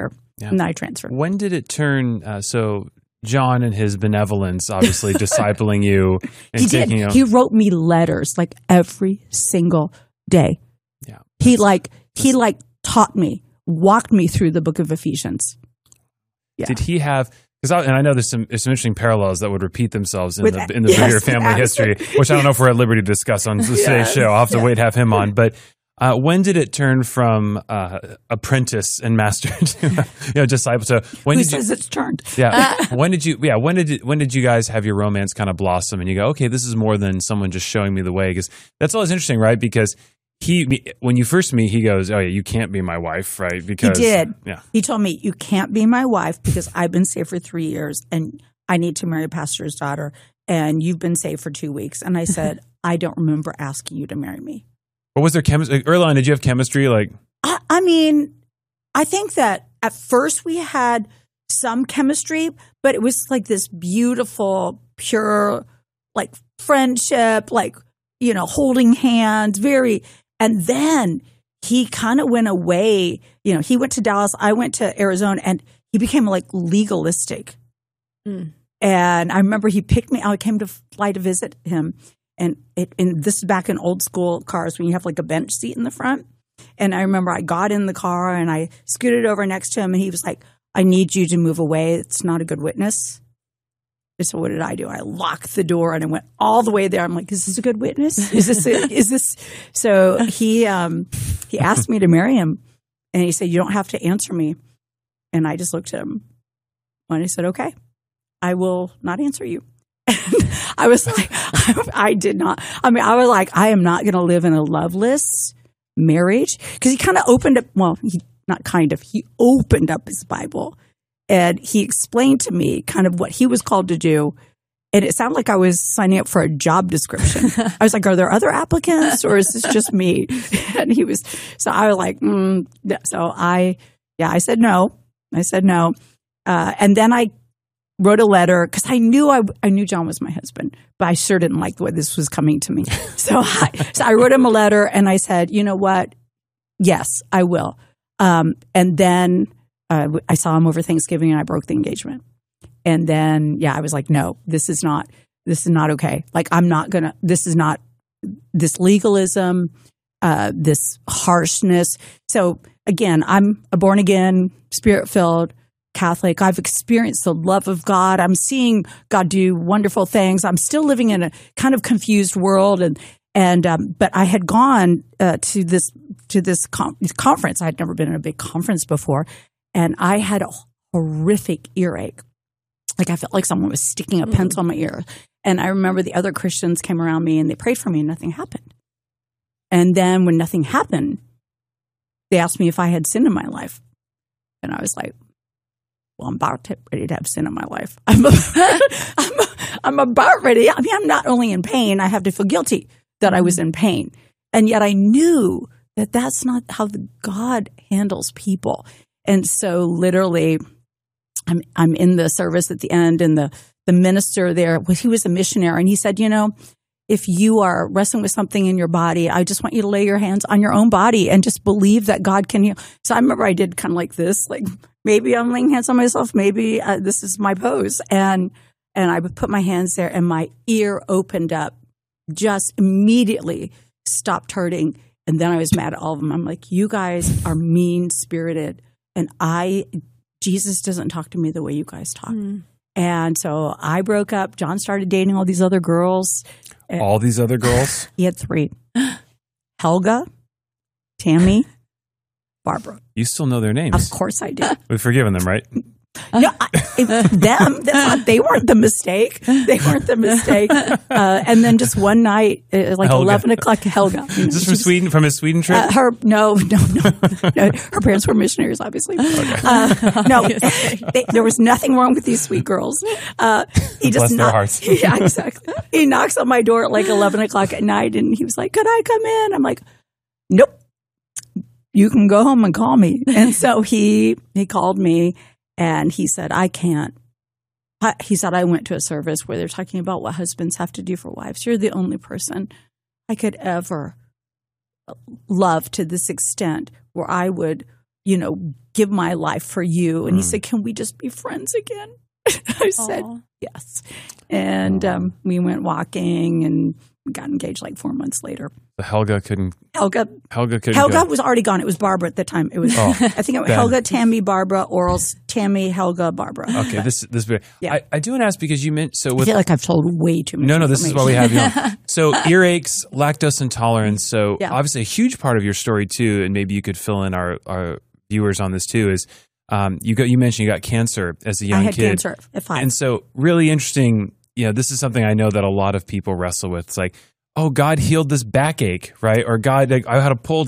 Speaker 12: Yeah.
Speaker 11: And then I transferred.
Speaker 12: When did it turn? Uh, so John and his benevolence, obviously discipling you and
Speaker 11: He
Speaker 12: taking
Speaker 11: did.
Speaker 12: you.
Speaker 11: He wrote me letters like every single day.
Speaker 12: Yeah.
Speaker 11: He like he like taught me, walked me through the book of Ephesians. Yeah.
Speaker 12: Did he have? Because and I know there's some there's some interesting parallels that would repeat themselves in
Speaker 11: With
Speaker 12: the
Speaker 11: that-
Speaker 12: in the
Speaker 11: yes,
Speaker 12: bigger family history, which I don't know if we're at liberty to discuss on today's
Speaker 11: Yes,
Speaker 12: show. I'll have to
Speaker 11: yeah.
Speaker 12: wait to have him on. But uh, when did it turn from uh, apprentice and master to you know disciple? So when
Speaker 11: Who
Speaker 12: did
Speaker 11: says
Speaker 12: you,
Speaker 11: it's turned?
Speaker 12: Yeah. when did you? Yeah. When did it, when did you guys have your romance kind of blossom and you go, okay, this is more than someone just showing me the way? Because that's always interesting, right? Because he, when you first meet, he goes, oh yeah, you can't be my wife, right? Because
Speaker 11: He did.
Speaker 12: Yeah.
Speaker 11: He told me, you can't be my wife because I've been saved for three years and I need to marry a pastor's daughter and you've been saved for two weeks. And I said, I don't remember asking you to marry me.
Speaker 12: But was there chemistry? Early on, did you have chemistry? Like,
Speaker 11: I, I mean, I think that at first we had some chemistry, but it was like this beautiful, pure, like friendship, like, you know, holding hands, very. And then he kind of went away. You know, he went to Dallas, I went to Arizona, and he became like legalistic.
Speaker 10: Mm.
Speaker 11: And I remember he picked me. I came to fly to visit him. And, it, and this is back in old school cars when you have like a bench seat in the front. And I remember I got in the car and I scooted over next to him and he was like, I need you to move away. It's not a good witness. And so what did I do? I locked the door and I went all the way there. I'm like, is this a good witness? Is this, a, is this? So he, um, he asked me to marry him and he said, you don't have to answer me. And I just looked at him and I said, okay, I will not answer you. I was like, I, I did not. I mean, I was like, I am not going to live in a loveless marriage because he kind of opened up. Well, he, not kind of. He opened up his Bible and he explained to me kind of what he was called to do. And it sounded like I was signing up for a job description. I was like, are there other applicants or is this just me? And he was, so I was like, mm. So I, yeah, I said no. I said no. Uh, and then I wrote a letter because I knew I, I knew John was my husband, but I sure didn't like the way this was coming to me. So I, so I wrote him a letter and I said, you know what? Yes, I will. Um, and then uh, I saw him over Thanksgiving and I broke the engagement. And then, yeah, I was like, no, this is not, this is not okay. Like, I'm not going to, this is not, this legalism, uh, this harshness. So again, I'm a born again, spirit filled Catholic. I've experienced the love of God. I'm seeing God do wonderful things. I'm still living in a kind of confused world, and and um, but I had gone uh, to this to this com- conference. I had never been in a big conference before, and I had a horrific earache. Like I felt like someone was sticking a pencil in my ear. And I remember the other Christians came around me and they prayed for me, and nothing happened. And then when nothing happened, they asked me if I had sin in my life, and I was like, well, I'm about to, ready to have sin in my life. I'm, I'm, I'm about ready. I mean, I'm not only in pain, I have to feel guilty that I was in pain. And yet I knew that that's not how the God handles people. And so literally I'm, I'm in the service at the end, and the, the minister there, well, he was a missionary, and he said, you know, if you are wrestling with something in your body, I just want you to lay your hands on your own body and just believe that God can heal. So I remember I did kind of like this, like, maybe I'm laying hands on myself. Maybe uh, this is my pose. And and I would put my hands there and my ear opened up, just immediately stopped hurting. And then I was mad at all of them. I'm like, you guys are mean-spirited. And I, Jesus doesn't talk to me the way you guys talk. Mm. And so I broke up. John started dating all these other girls.
Speaker 12: All these other girls?
Speaker 11: He had three. Helga, Tammy, Barbara.
Speaker 12: You still know their names?
Speaker 11: Of course I do.
Speaker 12: We've forgiven them, right?
Speaker 11: No, I, it, them. That's not, they weren't the mistake. They weren't the mistake. Uh, and then just one night, uh, like
Speaker 12: Helga.
Speaker 11: eleven o'clock, Helga. You know,
Speaker 12: Is this from
Speaker 11: was,
Speaker 12: Sweden? From his Sweden trip?
Speaker 11: Uh, her no, no, no, no. Her parents were missionaries, obviously. Okay. Uh, no, they, there was nothing wrong with these sweet girls. Uh, he
Speaker 12: Bless
Speaker 11: just
Speaker 12: their
Speaker 11: knock,
Speaker 12: hearts.
Speaker 11: Yeah, exactly. He knocks on my door at like eleven o'clock at night, and he was like, "Could I come in?" I'm like, "Nope. You can go home and call me." And so he he called me. And he said, I can't. I, he said, I went to a service where they're talking about what husbands have to do for wives. You're the only person I could ever love to this extent where I would you know, give my life for you. And
Speaker 12: Mm.
Speaker 11: he said, can we just be friends again? I said, yes. And um, we went walking and got engaged like four months later.
Speaker 12: So Helga couldn't.
Speaker 11: Helga.
Speaker 12: Helga couldn't.
Speaker 11: Helga
Speaker 12: go.
Speaker 11: was already gone. It was Barbara at the time. It was.
Speaker 12: Oh,
Speaker 11: I think it was
Speaker 12: Ben.
Speaker 11: Helga, Tammy, Barbara, Orals, Tammy, Helga, Barbara.
Speaker 12: Okay, this this.
Speaker 11: Yeah.
Speaker 12: I, I do want to ask because you meant so.
Speaker 11: I
Speaker 12: With,
Speaker 11: feel like I've told way too much.
Speaker 12: No, no, this is why we have you
Speaker 11: information.
Speaker 12: on. So earaches, lactose intolerance. So
Speaker 11: Yeah.
Speaker 12: obviously a huge part of your story too, and maybe you could fill in our, our viewers on this too. Is um, you got you mentioned you got cancer as a young
Speaker 11: I had
Speaker 12: kid.
Speaker 11: cancer at five.
Speaker 12: And so really interesting. You know, this is something I know that a lot of people wrestle with. It's like, oh, God healed this backache, right? Or God, like, I had a pulled